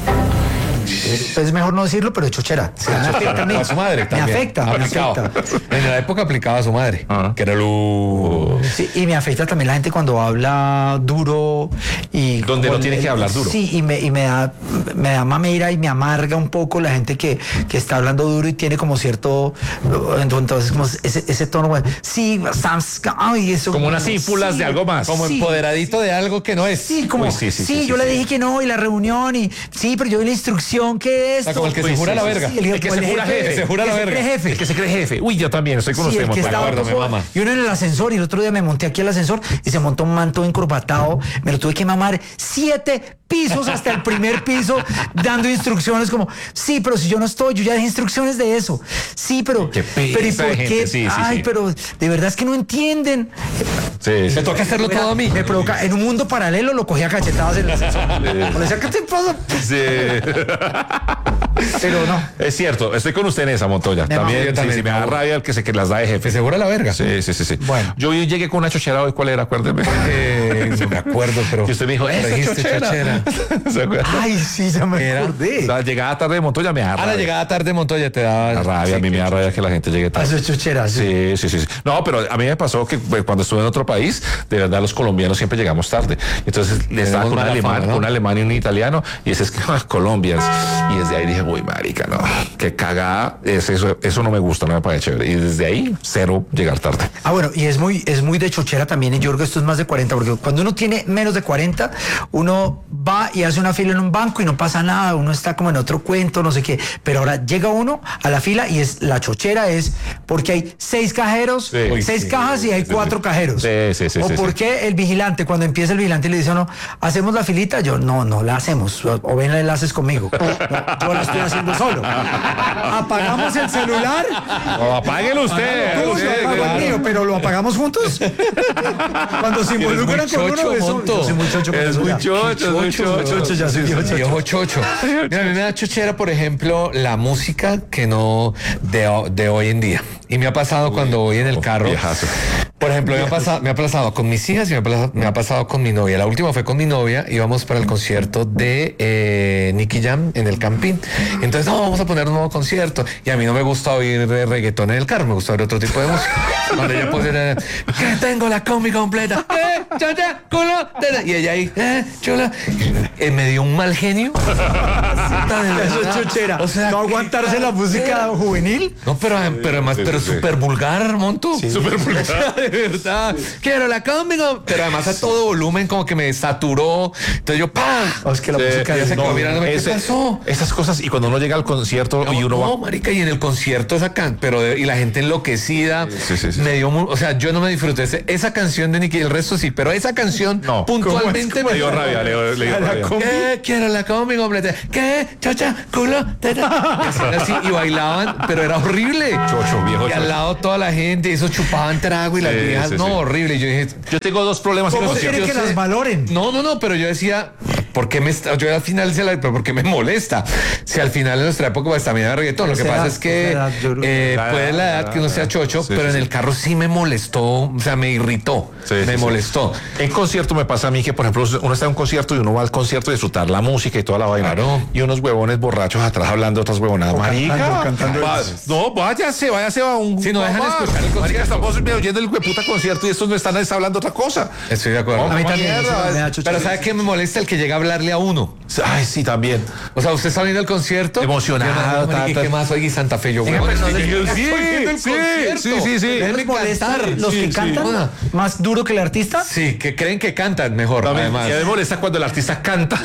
Es mejor no decirlo, pero chochera. Sí, me afecta a mí. A su madre también. Me afecta, me Aplicaba. afecta. En la época aplicaba a su madre. Ah. Que era lo... Sí, y me afecta también la gente cuando habla duro y... Donde como no tiene que hablar duro. Sí, y me, y me da me da mamera y me amarga un poco la gente que, que está hablando duro y tiene como cierto... Entonces, como ese, ese tono, bueno, sí, Sams, ay, eso... Como unas ípulas de algo más. Como Sí. empoderadito de algo que no es. Sí, como, Uy, sí, sí, sí, sí, yo sí, le sí. dije que no, y la reunión, y sí, pero yo vi la instrucción, ¿qué es O sea, como el que Uy, se jura sí, la sí, verga. Sí, El que se jura jefe. Se jura la el que se verga. cree jefe. El que se cree jefe. Uy, yo también, estoy con Sí, usted, el que Montoya. estaba acuerdo, me todo- mama. y uno en el ascensor y el otro día me monté aquí al ascensor y se montó un manto encorbatado, me lo tuve que mamar siete pisos hasta el primer piso dando instrucciones como, sí, pero si yo no estoy, yo ya dejé instrucciones de eso. Sí, pero, Qué pero ¿y pereza por de qué? gente, sí, sí, Ay, sí. pero de verdad es que no entienden. Sí, sí. Me toca hacerlo todo a mí. Me provoca, en un mundo paralelo lo cogía a cachetadas en el ascensor. Le decía, ¿qué te pasa? Sí. Pero no. Es cierto, estoy con usted en esa, Montoya. Me También, mamo, yo sí, también sí, me me da mamo. rabia el que se que las da de Que jefe. se jura la verga. Sí, sí, sí, sí. Bueno. Yo llegué con una chochera hoy, ¿cuál era? Acuérdeme. Eh, no me acuerdo, pero... Y usted me dijo, pero esa dijiste chochera. ¿Se acuerda? Ay, sí, ya me Era- acordé. La llegada tarde de Montoya me da A rabia. la llegada tarde Montoya te daba... Me da rabia, a mí me da rabia que la gente llegue A tarde. su chochera, sí. Sí, sí, sí, sí. No, pero a mí me pasó que pues, cuando estuve en otro país, de verdad los colombianos siempre llegamos tarde. Entonces le estaba Tenemos con un mala alemán, fama, ¿no? un alemán y un italiano, y ese es que Colombians. Y desde ahí dije, uy, marica, no, qué cagada, es eso, eso no me gusta, no me parece chévere. Y desde ahí, cero llegar tarde. Ah, bueno, y es muy, es muy de chochera también, y yo creo que esto es más de cuarenta, porque cuando uno tiene menos de cuarenta, uno va y hace una fila en un banco y no pasa nada, uno está como en otro cuento, no sé qué, pero ahora llega uno a la fila y es la chochera es porque hay seis cajeros, Sí. seis Uy, sí, cajas y hay sí, cuatro sí. cajeros. Sí, sí, sí, O sí, porque el vigilante, cuando empieza el vigilante y le dice a uno, ¿hacemos la filita? Yo, no, no la hacemos, o, o ven, la haces conmigo. No, yo la estoy haciendo solo. Apagamos el celular. O apáguelo usted. ¿Cómo usted, se apaga el claro. mío? Pero lo apagamos juntos. Cuando se involucran muy con uno, chocho, eso, Monto. yo soy muy chocho con Es eso muy ya. chocho, es muy chocho. chocho, ya soy viejo chocho. Viejo chocho. Mira, a mí me da chochera, por ejemplo, la música que no de, ho- de hoy en día. Y me ha pasado cuando voy en el carro. viejazo. Por ejemplo, me ha, pasado, me ha pasado con mis hijas y me ha, pasado, me ha pasado con mi novia. La última fue con mi novia. Íbamos para el concierto de eh, Nicky Jam en el Campín. Entonces, no, vamos a poner un nuevo concierto. Y a mí no me gusta oír eh, reggaetón en el carro, me gusta oír otro tipo de música. Cuando ella puede que tengo la combi completa. Eh, cha, cha, culo, teta. Y ella ahí, eh, chula. eh, me dio un mal genio. Eso es chochera. O sea, no ¿qué aguantarse la música juvenil. No, pero, pero además, sí, pero sí, sí. súper vulgar, Monto. Súper vulgar. De verdad. Quiero la cómico. Pero además a todo volumen como que me saturó. Entonces yo, ¡pam! Oh, es que la Sí, música ya es se quedó mirándome, ¿qué ese- pasó? Esas cosas, y cuando uno llega al concierto y uno no, va. marica, y en el concierto esa can, pero de- y la gente enloquecida, Sí, sí, sí. me dio, mu- o sea, yo no me disfruté ese- esa canción de Nicky, el resto sí, pero esa canción No. puntualmente Le me dio rabia, le dio, le dio rabia. ¿Qué? Quiero la combi completa. ¿Qué? Chocha, culo, teta. Hacían así y bailaban, pero era horrible. Chocho, viejo Y al chocho. lado toda la gente, eso chupaban trago y las Sí, viejas, sí, no, sí. horrible. Y yo dije, Yo tengo dos problemas en ¿Cómo los quiere conciertos. que las valoren? no, no, no, pero yo decía, ¿por qué me está? Yo al final decía, pero ¿por qué me molesta? Si al final de nuestra época pues también era reggaetón. Lo que Esa pasa edad, es que esa edad, yo creo eh, que- La puede edad, la la edad que uno edad, sea chocho, sí, pero sí, en sí. el carro sí me molestó, o sea, me irritó, Sí, me sí, sí. molestó. En concierto me pasa a mí que, por ejemplo, uno está en un concierto y uno va al concierto a disfrutar la música y toda la vaina. Claro. Y unos huevones borrachos atrás hablando otras huevonadas. Marica, cantando, cantando. va- no, váyase, váyase a un. Sí, no dejan mamá. escuchar el concierto. Marica, estamos oyendo el hueputa concierto y estos no están está hablando otra cosa. Estoy de acuerdo. No, A mí ¿cómo también, mierda? eso me da chochera. Pero ¿sabe qué me molesta? El que llega a hablarle a uno. Ay, sí, también. O sea, usted está viendo el concierto. Emocionado, Y uno, ta, ¿y ta. qué más? Oye, Santa Fe, yo, Venga, huevón, pero no estoy- se- estoy viendo el sí, concierto. sí, sí, sí. Déjenme ¿Les molesta cantar. los Sí, que sí. cantan Joda. más duro que el artista? Sí, que creen que cantan mejor, También, además. y a mí me molesta cuando el artista canta.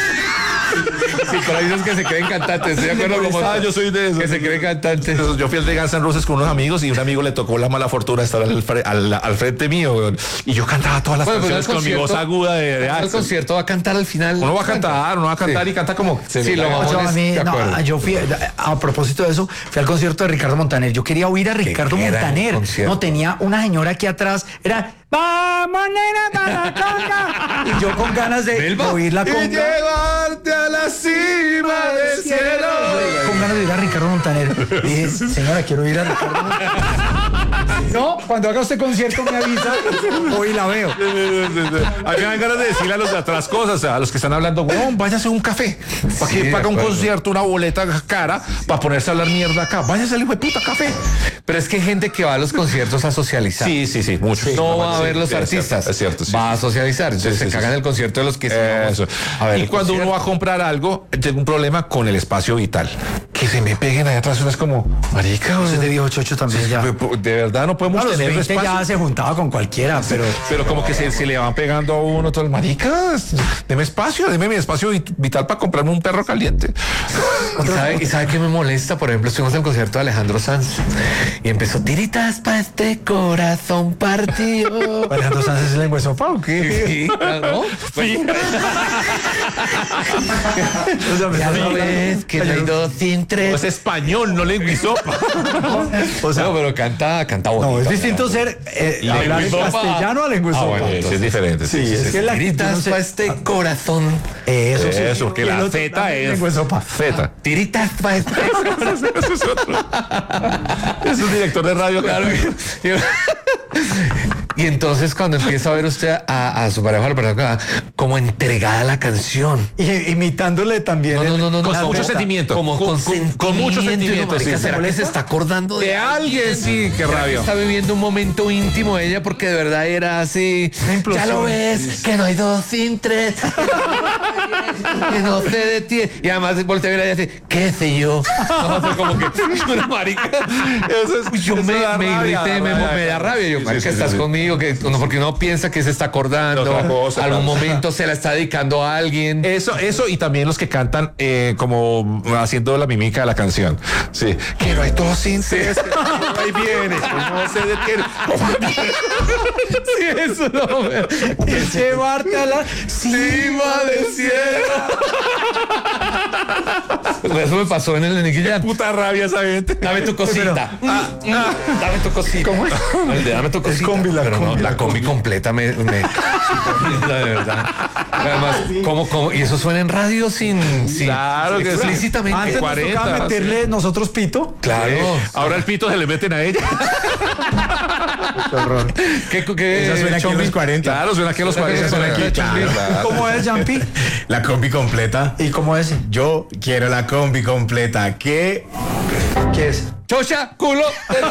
Sí, pero hay esos que se creen cantantes. Estoy de acuerdo Me como molesta, yo soy de esos. que se creen cantantes. Yo fui al de Guns N' Roses con unos amigos y un amigo le tocó la mala fortuna de estar al, fre- al, al frente mío, weón. Y yo cantaba todas las Bueno, pero canciones el con mi voz concierto- aguda de, de El Axl. concierto va a cantar al final. Uno va a cantar, uno va a cantar Sí. y canta como. se Sí, le lo da la vamos gana. Yo, a mí, de no, acuerdo. yo fui, a propósito de eso, fui al concierto de Ricardo Montaner. Yo quería oír a Ricardo gran Montaner. concierto. No, tenía una señora aquí atrás, era ¡Vamos, nena, para la conga! Y yo con ganas de Melba. oír la Y conga. llevarte a la cima del cielo. Con ganas de oír a Ricardo Montaner. Dije, señora, quiero oír a Ricardo Montaner. No, cuando haga usted concierto me avisa, hoy la veo. A mí me dan ganas de decirle a los de atrás cosas, o sea, a los que están hablando, weón, váyase a un café. ¿Para Sí, qué de paga un acuerdo. concierto, una boleta cara, para ponerse a hablar mierda acá? Váyase al hijo de puta café. Pero es que hay gente que va a los conciertos a socializar. Sí, sí, sí, mucho. No va a ver los Sí, es cierto, artistas. Es cierto, sí. Va a socializar. Entonces Sí, sí, se sí, cagan sí. el concierto de los que sí Eso. vamos a ver Y el cuando uno concierto. va a comprar algo, tengo un problema con el espacio vital. Que se me peguen ahí atrás, uno es como, marica, Ese de viejo chocho también ya. de verdad no podemos A los tener veinte espacio. ya se juntaba con cualquiera, pero Pero como que se, se le van pegando a uno todo el maricas, deme espacio, deme mi espacio vit- vital para comprarme un perro caliente. ¿Y sabe, ¿Y sabe qué me molesta? Por ejemplo, estuvimos en el concierto de Alejandro Sanz y empezó tiritas para este corazón partido. Alejandro Sánchez es lengua de sopa o qué? Sí, ¿no? Ya lo ves, que no hay dos sin tres. Es español, no lengüizopa. O sea, No, pero canta, canta bonito. no, es distinto ser eh, hablar en Lengüisopa. castellano a lengua de Ah, sopa. bueno, Sí, es diferente. Sí, sí, es sí. que la actitud, Tiritas no sé. para este corazón. Eso, sí. Eso, que Y el la otro Z también es lengua de sopa. Z. Tiritas para este corazón. Eso es otro. Es un director de radio. Claro. Y, y entonces cuando empieza a ver usted a, a su pareja, la persona, como entregada a la canción. Y imitándole también. No, no, el- no, no, Con no, mucho no, sentimiento. Como Con- con, con- sentimiento. con mucho Y uno, sentimiento, marica, sí. ¿será que se está acordando de, De alguien, sí, qué rabia. Está viviendo un momento íntimo de ella porque de verdad era así. implosión. Ya lo ves, que no hay dos sin tres. Que no se detiene. Y además voltea a ver a ella y dice, ¿qué sé yo? No, o sea, como que una marica. Eso es- Uy, yo eso me, da me rabia, irrité, me, rabia. me da rabia. Yo, Sí, marica, sí, sí, estás sí. conmigo, que uno, porque uno piensa que se está acordando. Otra cosa, algún claro. momento se la está dedicando a alguien. Eso, eso y también los que cantan eh, como haciendo la mímica de la canción. Sí. Que no hay dos sin tres, que no ahí viene, que no se detiene. Sí, eso no. me- Llevarte a la Cima del cielo. Eso me pasó en el Niquilla. Puta rabia esa gente. Dame tu cosita. Ah, ah, dame tu cosita. ¿Cómo es? Dame tu cosita. combi, la Pero no, combi, la la combi completa me. me de verdad. Además, ¿cómo, cómo? Y eso suena en radio sin. sin Claro que sí. explícitamente. Antes nos cuarenta, tocaba meterle nosotros pito. Claro. Eh, ahora el pito se le meten a ella. ¿Qué, qué, Esa suena aquí a Chombi? los cuarenta. Claro, suena que a los cuarenta Suena aquí, Claro, claro. ¿Cómo es, Jampi? La combi completa. ¿Y cómo es? Yo quiero la combi completa. ¿Qué? ¿Qué es? chocha, culo.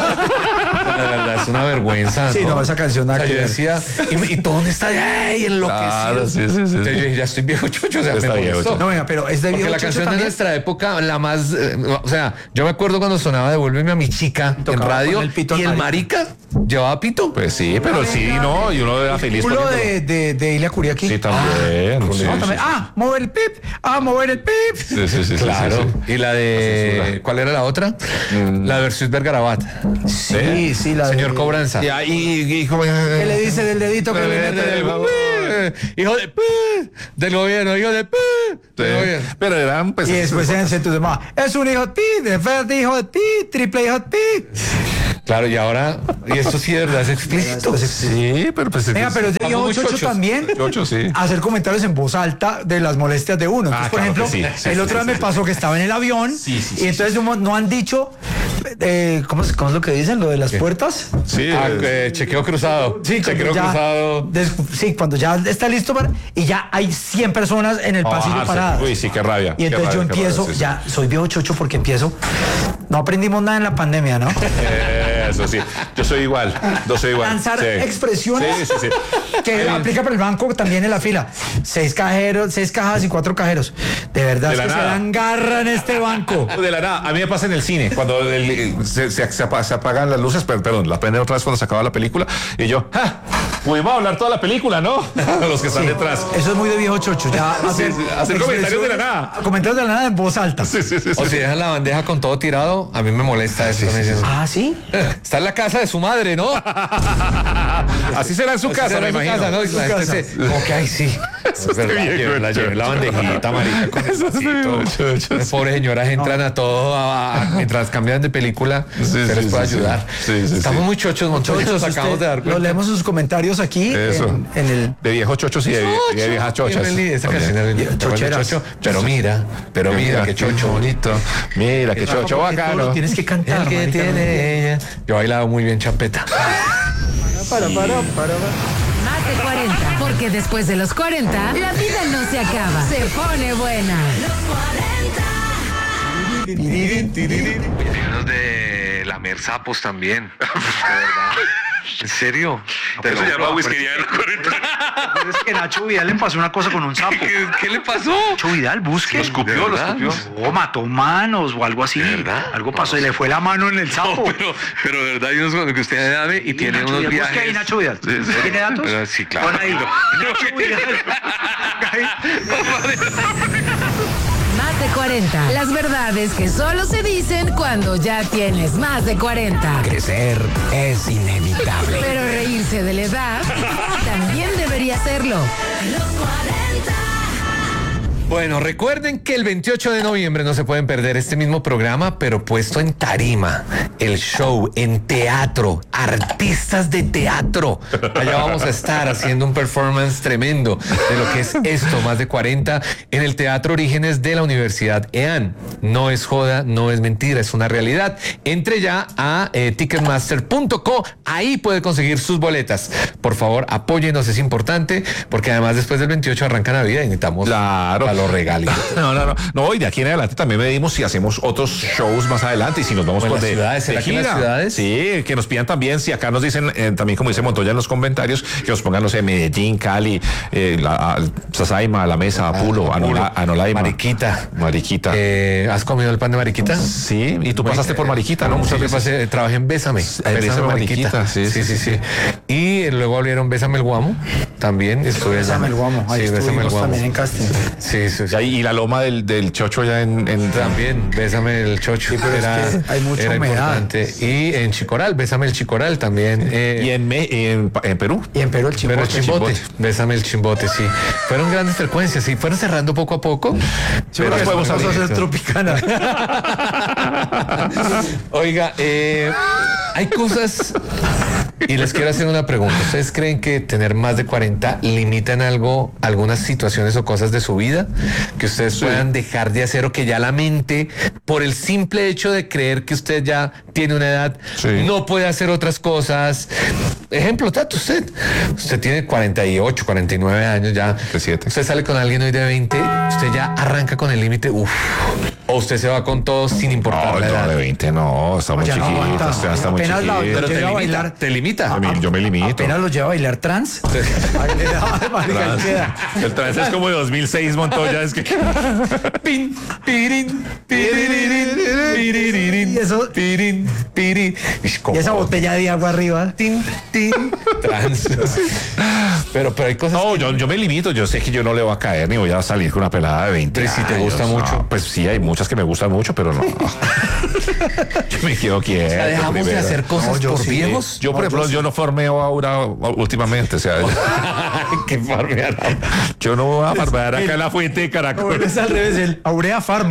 La verdad es una vergüenza. Sí, no, esa canción O nada sea, que yo ver. decía, y, y todo está ay, enloquecido. Claro, sí, sí, sí. Entonces yo dije, ya estoy viejo chocho, o sea, Está me viejo molestó. chocho. No, venga, pero es de Porque viejo la chocho canción de también. nuestra época, la más, eh, o sea, yo me acuerdo cuando sonaba Devuélveme a mi chica en Tocaba radio con el pito al y el marica. marica llevaba pito. Pues sí, pero sí, no, y uno era feliz. Culo poniéndolo. de, de, de Ilia Kuriaki. Sí, también. Ah, sí, No, sí, también. sí. Ah, mover el pip. Ah, mover el pip. Sí, sí, sí, Claro. sí, sí. Y la de, ¿cuál era la otra? La de Versus Vergarabat. Sí, sí, la Señor de- Cobranza. Ya, y, y, y como- ¿Qué le dice del dedito que Pero le vete mete del del favor. Hijo de pu- del gobierno, hijo de pu- del Sí. gobierno. Pero eran pues Y después se entonces más. Es un hijo de pi, después de hijo de pi, triple hijo de pi. Claro, y ahora, y esto sí de verdad es explícito. sí, pero pues Venga, pero es de Vamos viejo muy chocho chochos. también. Chocho, sí. Hacer comentarios en voz alta de las molestias de uno. Entonces, Ah, por claro ejemplo, que sí, sí, el sí, otro día sí, me sí. pasó que estaba en el avión Sí, sí, y sí, entonces no, no han dicho, eh, ¿cómo, es- ¿cómo es lo que dicen? Lo de las puertas. Sí, Ah, eh, eh, chequeo cruzado. Sí, cuando chequeo ya, cruzado. des- sí, cuando ya está listo para, y ya hay cien personas en el a pasillo bajarse. paradas. Uy, sí, qué rabia. Y qué entonces yo rabia, qué empiezo, rabia, sí, sí. ya soy viejo chocho porque empiezo. No aprendimos nada en la pandemia, ¿no? Eso sí, yo soy igual, yo soy igual. Lanzar sí. expresiones Sí, sí, sí. que aplica para el banco también en la fila. Seis cajeros, seis cajas y cuatro cajeros. De verdad De es la que nada. se dan garra en este banco. De la nada, a mí me pasa en el cine, cuando el- se, se- se apa- se apagan las luces, per- perdón, la prenden otra vez cuando se acaba la película, y yo, ¡ja! Pudimos hablar toda la película, ¿no? Los que están Sí, detrás. Eso es muy de viejo chocho. Ya hacer, sí, hacer comentarios de la nada. Comentarios de la nada en voz alta. Sí, sí, sí, sí. O si dejan la bandeja con todo tirado, a mí me molesta eso. Me dicen, Ah, ¿sí? está en la casa de su madre, ¿no? Así será en su casa, Será me en su imagino. casa, ¿no? Y la gente se- como que, ay, sí. Es verdad, bien, llevé la, Chocho. llevé la bandejita, marica, con el Eso está bien, vasito. Chocho. Las pobres señoras entran a todo, a- a- mientras cambian de película, Sí, se sí, les puede sí, ayudar. sí. Sí, sí, Estamos sí. muy chochos, Montoya, Chochos, nos acabamos usted- de dar Lo cuenta. leemos sus comentarios aquí Eso. en, en el. De viejos chochos y de, y de viejas chochas. Bienvenida, esa También. canción es bien- Chocheras. chocho, pero mira, pero mira, qué chocho bonito. Mira, qué chocho Porque tú bacano. lo tienes que cantar. El que marica, ¿no? tiene ella. Yo he bailado muy bien champeta. Para, para, para, para. Más de cuarenta, porque después de los cuarenta, la vida no se acaba, se pone buena. Llenos de lamer sapos también. ¿En serio? Eso llama whiskería de los cuarenta. Es que Nacho Vidal le pasó una cosa con un sapo. ¿Qué, qué le pasó? Nacho Vidal, busque. Lo escupió, lo escupió. O mató manos o algo así. verdad? Algo pasó y le fue la mano en el sapo. pero, pero de verdad hay unos cuando que usted dame y tiene Nacho unos Vidal, viajes. busque ahí Nacho Vidal. Sí, sí. ¿Tiene datos? Pero sí, claro. Pon ahí. Nacho Vidal. Más de cuarenta, las verdades que solo se dicen cuando ya tienes más de cuarenta. Crecer es inevitable. Pero reírse de la edad también debería serlo. Bueno, recuerden que el veintiocho de noviembre no se pueden perder este mismo programa, pero puesto en tarima, el show en teatro, artistas de teatro. Allá vamos a estar haciendo un performance tremendo de lo que es esto, más de cuarenta, en el Teatro Orígenes de la Universidad E A N. No es joda, no es mentira, es una realidad. Entre ya a eh, ticketmaster punto co, ahí puede conseguir sus boletas. Por favor, apóyenos, es importante, porque además después del veintiocho arranca Navidad y necesitamos Claro. a los regalitos. No, no, no. No, y de aquí en adelante también medimos si hacemos otros shows más adelante y si nos vamos ¿O en por las de, ciudades? ¿Será de que en las gira. ciudades? Sí, que nos pidan también, si acá nos dicen, eh, también como dice Montoya en los comentarios, que nos pongan, no sé, Medellín, Cali, eh, la, a- Sasaima, La Mesa, Apulo, Anola, Anolaima. Mariquita. Mariquita. Eh, ¿Has comido el pan de Mariquita? Sí, y tú pasaste por Mariquita, ¿no? Sí, Muchas yo veces. pasé, trabajé en Bésame. en Bésame Mariquita, sí, Sí, sí, sí, sí. Y eh, luego abrieron Bésame el Guamo. También estuve allá. Bésame el Guamo. Ahí Sí, Bésame el estuvimos Guamo. también en casting. Sí, sí, Y sí. ahí- y la loma del, del chocho ya en, en- También, Bésame el Chocho. pero es era, que hay mucha era humedad. importante. Y en Chicoral, Bésame el Chicoral también. eh, y en, Me- en, en Perú. Y en Perú el Pero chimbote. el chimbote, chimbote. Bésame el chimbote, sí. Fueron grandes frecuencias, sí. Fueron cerrando poco a poco. Sí, Pero porque podemos vamos a abrir hacer tropicana. Oiga, eh, hay cosas Y les quiero hacer una pregunta. ¿Ustedes creen que tener más de cuarenta limita en algo, algunas situaciones o cosas de su vida que ustedes sí. puedan dejar de hacer, o que ya la mente, por el simple hecho de creer que usted ya tiene una edad, sí. no puede hacer otras cosas? Ejemplo, Tato, usted, usted tiene cuarenta y ocho, cuarenta y nueve años ya. siete. Usted sale con alguien hoy de veinte, usted ya arranca con el límite, uff. O usted se va con todos sin importar no, la edad. No, de veinte no, está muy Oye, chiquito, no está, está, está muy apenas chiquito. la- Pero te llega a limita, bailar. te limita. A mí, yo me limito. Apenas los lleva a bailar trans. Ahí le da, marica, Trans. queda. El trans es como de dos mil seis, Montoya, es que... Pin, pirin, piriririn, piriririn, Y eso- pirin, pirin. Y esa botella de agua arriba. Tin, tin, trans. Pero, pero hay cosas. No, que- yo, yo me limito, yo sé que yo no le voy a caer ni voy a salir con una pelada de veinte. Pero si te años, gusta no, mucho. Pues sí, hay muchas que me gustan mucho, pero no. Yo me quedo quieto. Ya dejamos de primero. hacer cosas No, yo por sí. viejos. Yo, por No, ejemplo, yo yo, sí. no formeo ahora últimamente, o sea, Qué farmeada. yo no voy a farmear acá en la fuente de Caracol. Es al revés, el Aurea Pharma.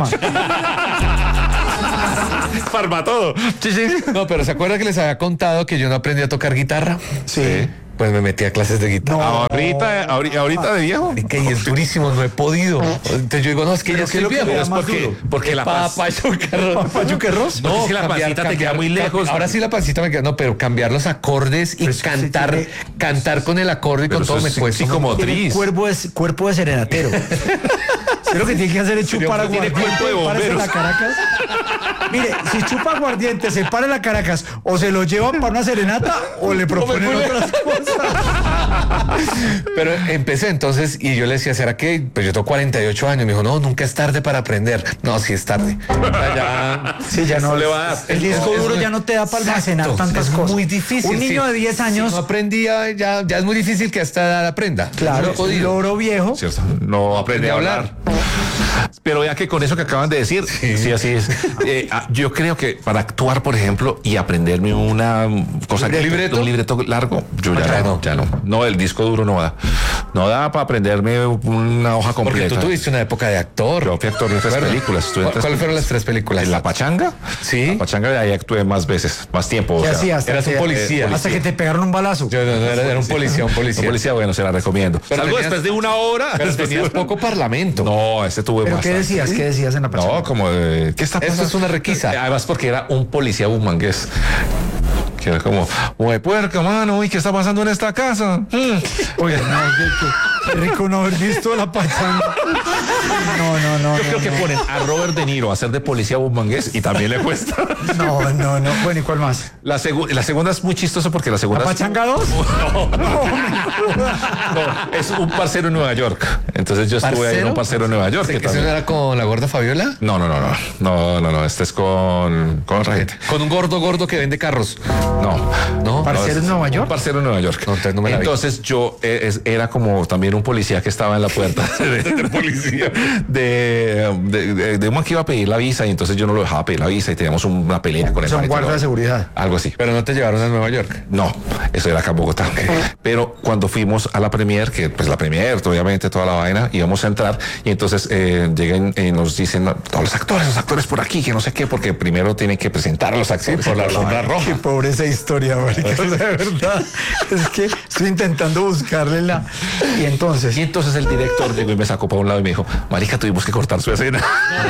Farma todo. Sí, sí. No, pero ¿se acuerda que les había contado que yo no aprendí a tocar guitarra? Sí. Pues me metí a clases de guitarra. Ahorita, ahorita, ahorita de viejo. Marica, y es durísimo, no he podido. Entonces yo digo, no, es que ya ¿Pero qué estoy es lo que viejo. le da Es más porque, duro? Porque la paz- papachucarros. ¿Papachucarros? No, Porque es que la pancita te queda muy lejos. Ahora sí la pancita me queda, no, pero cambiar los acordes y Pero es que sí cantar, tiene- cantar con el acorde y Pero con todo eso me es cuesta. psicomotriz. Tiene cuerpo de, cuerpo de serenatero. Usted lo que tiene que hacer es chupar Tiene aguardiente. cuerpo de párese en bomberos. la Caracas. Mire, si chupa aguardiente, se para en la Caracas, o se lo llevan para una serenata, o le proponen pone- otras cosas. Pero empecé entonces y yo le decía, ¿será que? Pues yo tengo cuarenta y ocho años. Me dijo, no, nunca es tarde para aprender. No, sí es tarde. Ya, Sí, ya no le va a dar. El disco Es duro muy- ya no te da para almacenar Exacto, tantas es cosas. muy difícil. Un niño sí. de diez años, Si no aprendía, ya, ya es muy difícil que a esta edad aprenda. claro, Muy jodido. loro viejo. ¿Cierto? No aprende a hablar. Pero ya que con eso que acaban de decir, sí, así es. Eh, ah, yo creo que para actuar, por ejemplo, y aprenderme una cosa que ¿Libreto? un libreto largo, yo ya, Ya no, no. ya no. No, el disco duro no da. No da para aprenderme una hoja Porque completa. tú tuviste una época de actor. Yo fui actor en tres Bueno, películas. estuve en ¿cu- tres ¿Cuáles fueron películas. las tres películas? En La Pachanga. Sí. La Pachanga, de ahí actué más veces, más tiempo. o ¿Qué sea, hacías? Hasta eras un que- policía. Hasta que te pegaron un balazo. Yo, no, no, era, era un policía, un Un policía. policía, bueno, se la recomiendo. Pero Salgo tenías- después de una hora. Pero después de tenías una- poco parlamento. No, ese tuve ¿Pero más. qué decías? ¿Qué decías en la pachanga? No, como de, ¿qué está Eso pasando? es una requisa. Eh, Además porque era un policía bumangués. Que era como, oye, puerca, mano, ¿y qué está pasando en esta casa? Mm. Oye, no, qué, qué- qué rico no haber visto la pachanga. No, no, no. Yo no, creo que no. ponen a Robert De Niro a hacer de policía bumangués y también le cuesta. No, no, no. Bueno, ¿y cuál más? La, segu- la segunda es muy chistosa porque la segunda ¿La es, pachanga dos? no, es un parcero en Nueva York. Entonces yo estuve ahí en un parcero en Nueva York. ¿Que Que eso también- era con la gorda Fabiola? No, no, no, no, no, no, no, este es con, con otra gente. Con un gordo gordo que vende carros. No. ¿No? ¿Parcero es en Nueva York? Un parcero en Nueva York. No, entonces no me la vi. Entonces yo eh, es- era como también un policía que estaba en la puerta de, de policía de, de, de- de un man que iba a pedir la visa y entonces yo no lo dejaba pedir la visa y teníamos una pelea con el Son man y guardia todo. de seguridad. Algo así. Pero no te llevaron a Nueva York. No, eso era acá en Bogotá. Pero cuando fuimos a la premier, que pues la premier, obviamente toda la vaina, íbamos a entrar y entonces eh, llegan y nos dicen, no, todos los actores, los actores por aquí, que no sé qué, porque primero tienen que presentar a los actores por la alfombra roja. Qué pobre esa historia, marica. O sea, de verdad. Es que estoy intentando buscarle la. Y entonces. Y entonces el director llegó y me sacó para un lado y me dijo, marica, tuvimos que cortar su escena.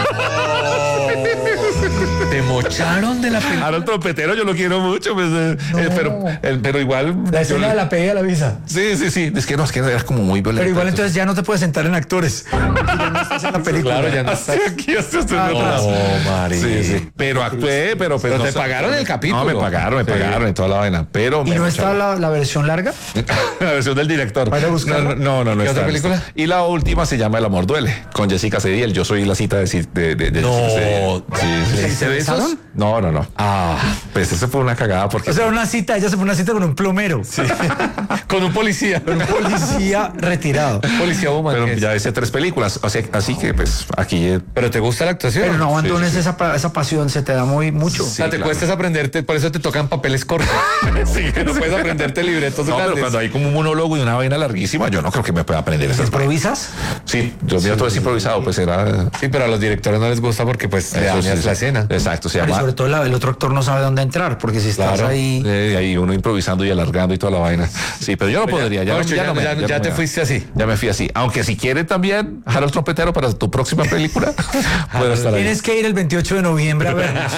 Te mocharon de la película. Ahora el trompetero yo lo quiero mucho, pues, eh, eh, pero, eh, pero igual... La yo escena le- de la pedida de la visa. Sí, sí, sí. Es que no, es que era como muy violento. Pero igual entonces ya no te puedes sentar en actores. Porque ya no estás en la película. Claro, ya no Hasta estás. aquí, hasta estoy Ah, atrás. no, Mari. Sí, sí. Pero actué, pero... Pero no te sé. pagaron el capítulo. No, me pagaron, me Sí. pagaron y toda la vaina. Pero... ¿Y me no está mocharon. la, la versión larga? La versión del director. Vaya a buscarla. No, no, no, no ¿Qué está, otra no película? está. Y la última se llama El amor duele, con Jessica Cediel. Yo soy la cita de, de, de, de No. Jessica Cediel. Sí, sí. ¿Se besaron? No, no, no. Ah, Pues eso fue una cagada porque... O sea, una cita, ella se fue una cita con un plomero. con un policía. Un policía retirado. Policía pero bumangués. ya hice tres películas. O sea, así que pues aquí... eh, ¿Pero te gusta la actuación? Pero no abandones Sí, sí, sí. Esa, pa- esa pasión, se te da muy mucho. O sea, te claro. cuesta es aprenderte, por eso te tocan papeles cortos. Sí, no puedes aprenderte libretos No, pero grandes. cuando hay como un monólogo y una vaina larguísima, yo no creo que me pueda aprender esas vainas. ¿Improvisas? Sí, yo mío todo es improvisado, pues era... Sí, pero a los directores no les gusta porque pues le Eso dañas sí, la sí. escena. Exacto. Exacto, se Pero llama. sobre todo la- el otro actor no sabe dónde entrar, porque si estás Claro. ahí... Eh, ahí uno improvisando y alargando y toda la vaina. Sí, pero yo no podría. Ya, Ocho, ya, ya- no me- ya- ya ya no te me- fuiste así. Ya me fui así. Aunque si quiere también Harold Trompetero para tu próxima película, puedo estar ahí. Tienes que ir el veintiocho de noviembre a vernos.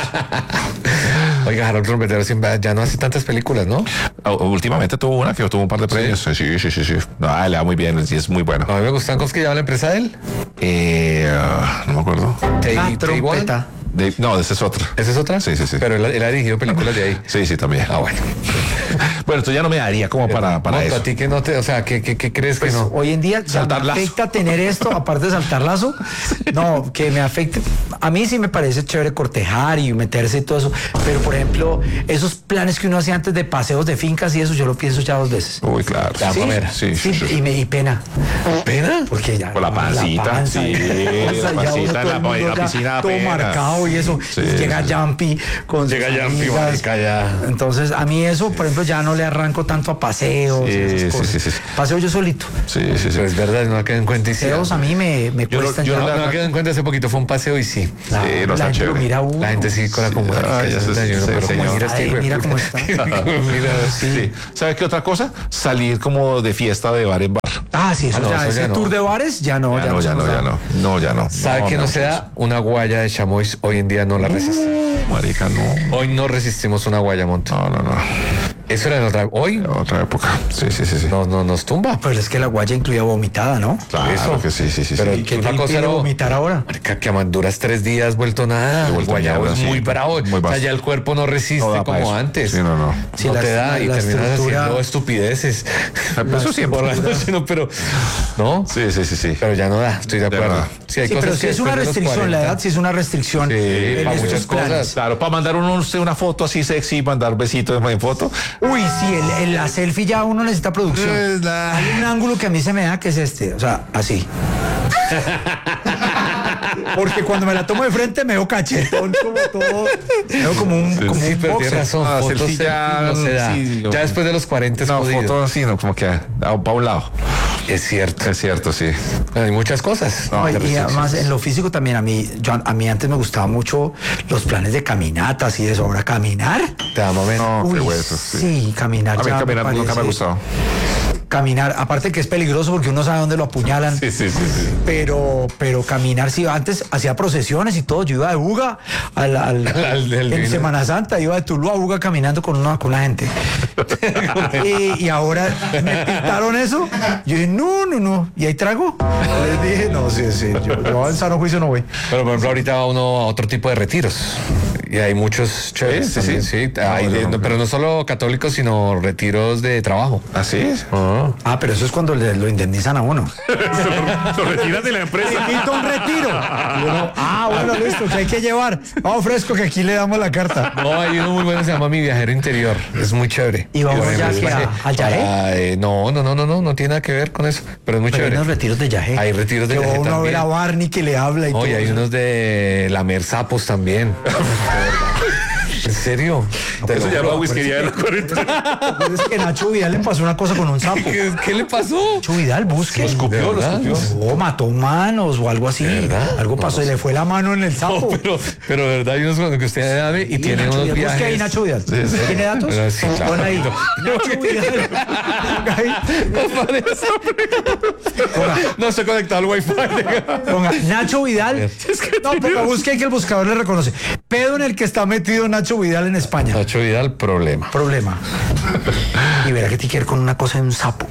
Oiga, Harold Trompetero siempre- ya no hace tantas películas, ¿no? Ah, últimamente tuvo una que tuvo un par de premios. Sí, sí, sí, sí. sí. No, ah, le va muy bien, sí, es muy bueno. A mí me gustan. ¿Cómo es que llama la empresa de él? Eh, ah, no me acuerdo. Tay- Ah, Tay One. trompeta. De- no, ese es otro. ¿Esa es otra? Sí, sí, sí. Pero él, él ha dirigido películas de ahí. Sí, sí, también. Ah, bueno. Bueno, esto ya no me daría como para, para Monto, eso. a ti que no te, o sea, ¿qué, qué, qué crees que no? Hoy en día ya Saltar me lazo. afecta tener esto, aparte de saltar lazo. No, que me afecte. A mí sí me parece chévere cortejar y meterse y todo eso. Pero, por ejemplo, esos planes que uno hacía antes de paseos de fincas y eso, yo lo pienso ya dos veces. Uy, claro. Ya, sí, mamera. sí, sí, Sí, sí. y me y pena. ¿Pena? Porque ya. Por la pancita, panza, sí, ya la pancita uno, en todo la- el mundo en la ya piscina todo apenas. marcado y eso. Sí, y llega sí. Jumpy con sus Llega Jumpy, amigas. marica, ya. Entonces, a mí eso, por ejemplo, ya no le arranco tanto a paseos. Sí, y esas sí, cosas. sí, sí. Paseo yo solito. Sí, sí, sí. Pues es verdad, no ha quedado en cuenta y sí. Paseos a mí me, me Yo no- cuestan yo ya. No, no- no ha quedado en cuenta hace poquito, fue un paseo y sí. La, Sí, no está la gente lo chévere. mira a uno. La gente sí con la como Ay, ya se- se- pero señor. como mira este Ay, hijo de mira puta. cómo está. Mira, sí. Sí. ¿Sabe qué otra cosa? Salir como de fiesta de bar en bar. Ah, sí, eso Ah, no, ya, eso ese ya no. tour de bares, ya no, Ya, ya, no, ya se no, nos ya da. no. No, ya no. ¿Sabe que no se da? Una guaya de chamois hoy en día no la resiste. Marica, no. Hoy no resistimos una guaya, Monto. No, no, no. Eso era en otra. Hoy Otra época. Sí, sí, sí, sí. no, no nos tumba. Pero es que la guaya incluía vomitada, ¿no? Claro eso. que sí, sí, sí. Pero sí. ¿Qué una te cosa impide era vomitar ahora? Marica, que duras tres días vuelto nada. Sí, El vuelto guayabo mierda, es sí. muy bravo. Muy o sea, vasto. ya el cuerpo no resiste No da pa' como eso. antes. Sí, no, no. Sí, no la- te da y la terminas estructura- haciendo estupideces. Eso siempre. Por la noche, no, pero no. Sí, sí, sí, sí. Pero ya no da, estoy de Ya acuerdo. no da. Sí, hay Sí, cosas pero si que es una después de los restricción, la cuarenta, edad sí es una restricción. Sí, en para estos muchas cosas. planes. Claro, para mandar uno usted una foto así sexy, mandar besitos en foto. Uy, sí, el, el- la selfie ya uno necesita producción. Es la- Hay un ángulo que a mí se me da que es este, o sea, así. Porque cuando me la tomo de frente me veo cachetón, como todo. Me veo como un, como Sí, un pero tienes boxer. razón. Ah, fotos selfie ya, selfie no se da. sí, ya después de los cuarenta es No, jodido. foto así, no, como que a, para un lado. Es cierto. Es cierto, sí. Hay muchas cosas. No, Ay, de y restricciones. además en lo físico también a mí, yo, a mí antes me gustaba mucho los planes de caminatas y eso. Ahora caminar. Te da momento. No, qué Uy, hueso, sí. sí, caminar. A mí ya caminar nunca me ha parece- gustado. Caminar, aparte que es peligroso porque uno sabe dónde lo apuñalan. Sí, sí, sí, sí. Pero, pero caminar, sí, antes hacía procesiones y todo. Yo iba de Buga al, al- Al- al- en al- Semana Santa, iba de Tuluá a Buga caminando con una, con la gente. y, y ahora me pintaron eso. Yo dije, no, no, no. ¿Y ahí trago? Les dije, no, sí, sí. Yo, yo en sano juicio no voy. Pero por ejemplo, ahorita va uno a otro tipo de retiros. Y hay muchos chéveres. Sí, sí, también, sí. Hay No, de- no, no. pero no solo católicos, sino retiros de trabajo. ¿Así es? Ah, pero eso es cuando le- lo indemnizan a uno. Lo retiras de la empresa. Quita un retiro. Y uno, ah, bueno, listo, que hay que llevar. Vamos fresco que aquí le damos la carta. No, hay uno muy bueno que se llama Mi Viajero Interior. Es muy chévere. ¿Y vamos Por ya ejemplo, que a- es al Yajé? para, eh, no, no, no, no, no, no tiene nada que ver con eso. Pero es muy Pero hay chévere. unos retiros de Yajé. Hay retiros de que va Yajé uno a ver también. a Barney que le habla y todo. Oye, hay unos de lamer sapos también. ¿En serio? Te Eso lo ya juro. va a whiskería de la cuarenta. Pues es que Nacho Vidal le pasó una cosa con un sapo. ¿Qué, qué le pasó? Nacho Vidal, busque. ¿De escupió, lo verdad? escupió. No, mató manos o algo así. verdad? Algo pasó y le fue la mano en el No, sapo. pero, pero de verdad hay unos cuando que usted dame y Sí, tiene Nacho unos Vidal. Busque ahí viajes. Nacho Vidal. ¿Tiene datos? Ah, sí, claro. Pon ahí. Nacho Vidal. Ponga ahí. No se ha conectado al wifi. Ponga Nacho Vidal. No, ponga, busque ahí que el buscador le reconoce. Pedo en el que está metido Nacho Vidal en España. Nacho Vidal, problema. Problema. Y verá que tiene que ver con una cosa de un sapo.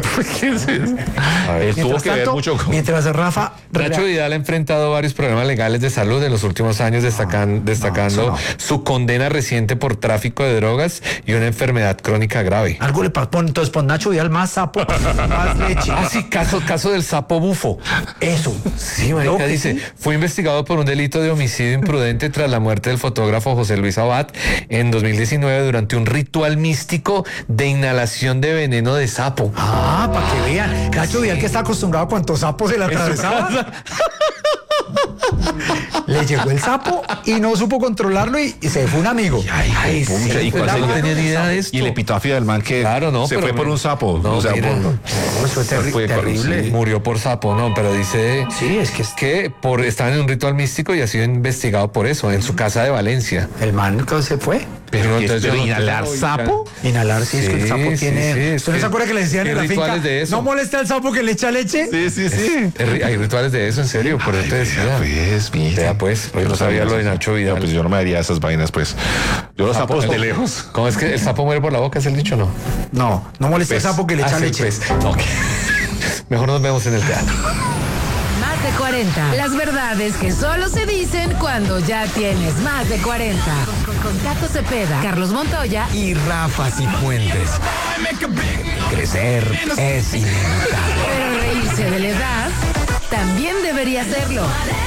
A ver, Él tuvo Mientras que ver tanto, mucho con... mientras Rafa... Nacho Vidal ha enfrentado varios problemas legales de salud en los últimos años, destacan- destacando eso no. su condena reciente por tráfico de drogas y una enfermedad crónica grave. Algo le pasó. Pon- Entonces pon Nacho Vidal más sapo, más leche. Ah, sí, caso, caso del sapo bufo. Eso. Sí, marica, Creo que dice, sí. fue investigado por un delito de homicidio imprudente tras la muerte del fotógrafo José Luis Abad en dos mil diecinueve durante un ritual místico de inhalación de veneno de sapo. Ah, para que vean. Nacho Vidal que está acostumbrado a cuántos sapos se le atravesaba. le llegó el sapo y no supo controlarlo y, y se fue un amigo. Ay, ay, pucha, ¿y fue cuál la sería? No mano tenía ni del idea sapo. de esto. Y el epitafio del man que Claro, no, se pero fue por mira, un sapo. no, o sea, mira. por- No, eso es terri- fue con- terrible. sí. Murió por sapo, no, pero dice Sí, es que es- que por estaban en un ritual místico y ha sido investigado por eso en su casa de Valencia. el man que se fue. Pero, No, ¿qué es? entonces yo ¿Pero no inhalar tengo- sapo? Inhalar, sí, es que el Sí, sapo sí, tiene. sí, es ¿Usted no que- se acuerda que le decían ¿qué en la rituales finca? de eso? No molesta al sapo que le echa leche. Sí, sí, sí. Es ri- Hay rituales de eso, en serio, por eso te decía. Pues, mira. Vea, pues, yo no sabía lo de Nacho Vidal. No, pues yo no me haría esas vainas, pues. Yo los sapos de lejos. ¿Cómo es que el sapo muere por la boca? ¿Es el dicho o no? No, no molesta al Pues, sapo que le ah, echa sí, leche. pues, ok. Mejor nos vemos en el teatro. Más de cuarenta. Las verdades que solo se dicen cuando ya tienes más de cuarenta. Con, con, con Tato Cepeda, Carlos Montoya y Y Rafa Cifuentes. Crecer es inevitable. pero reírse de la edad también debería serlo.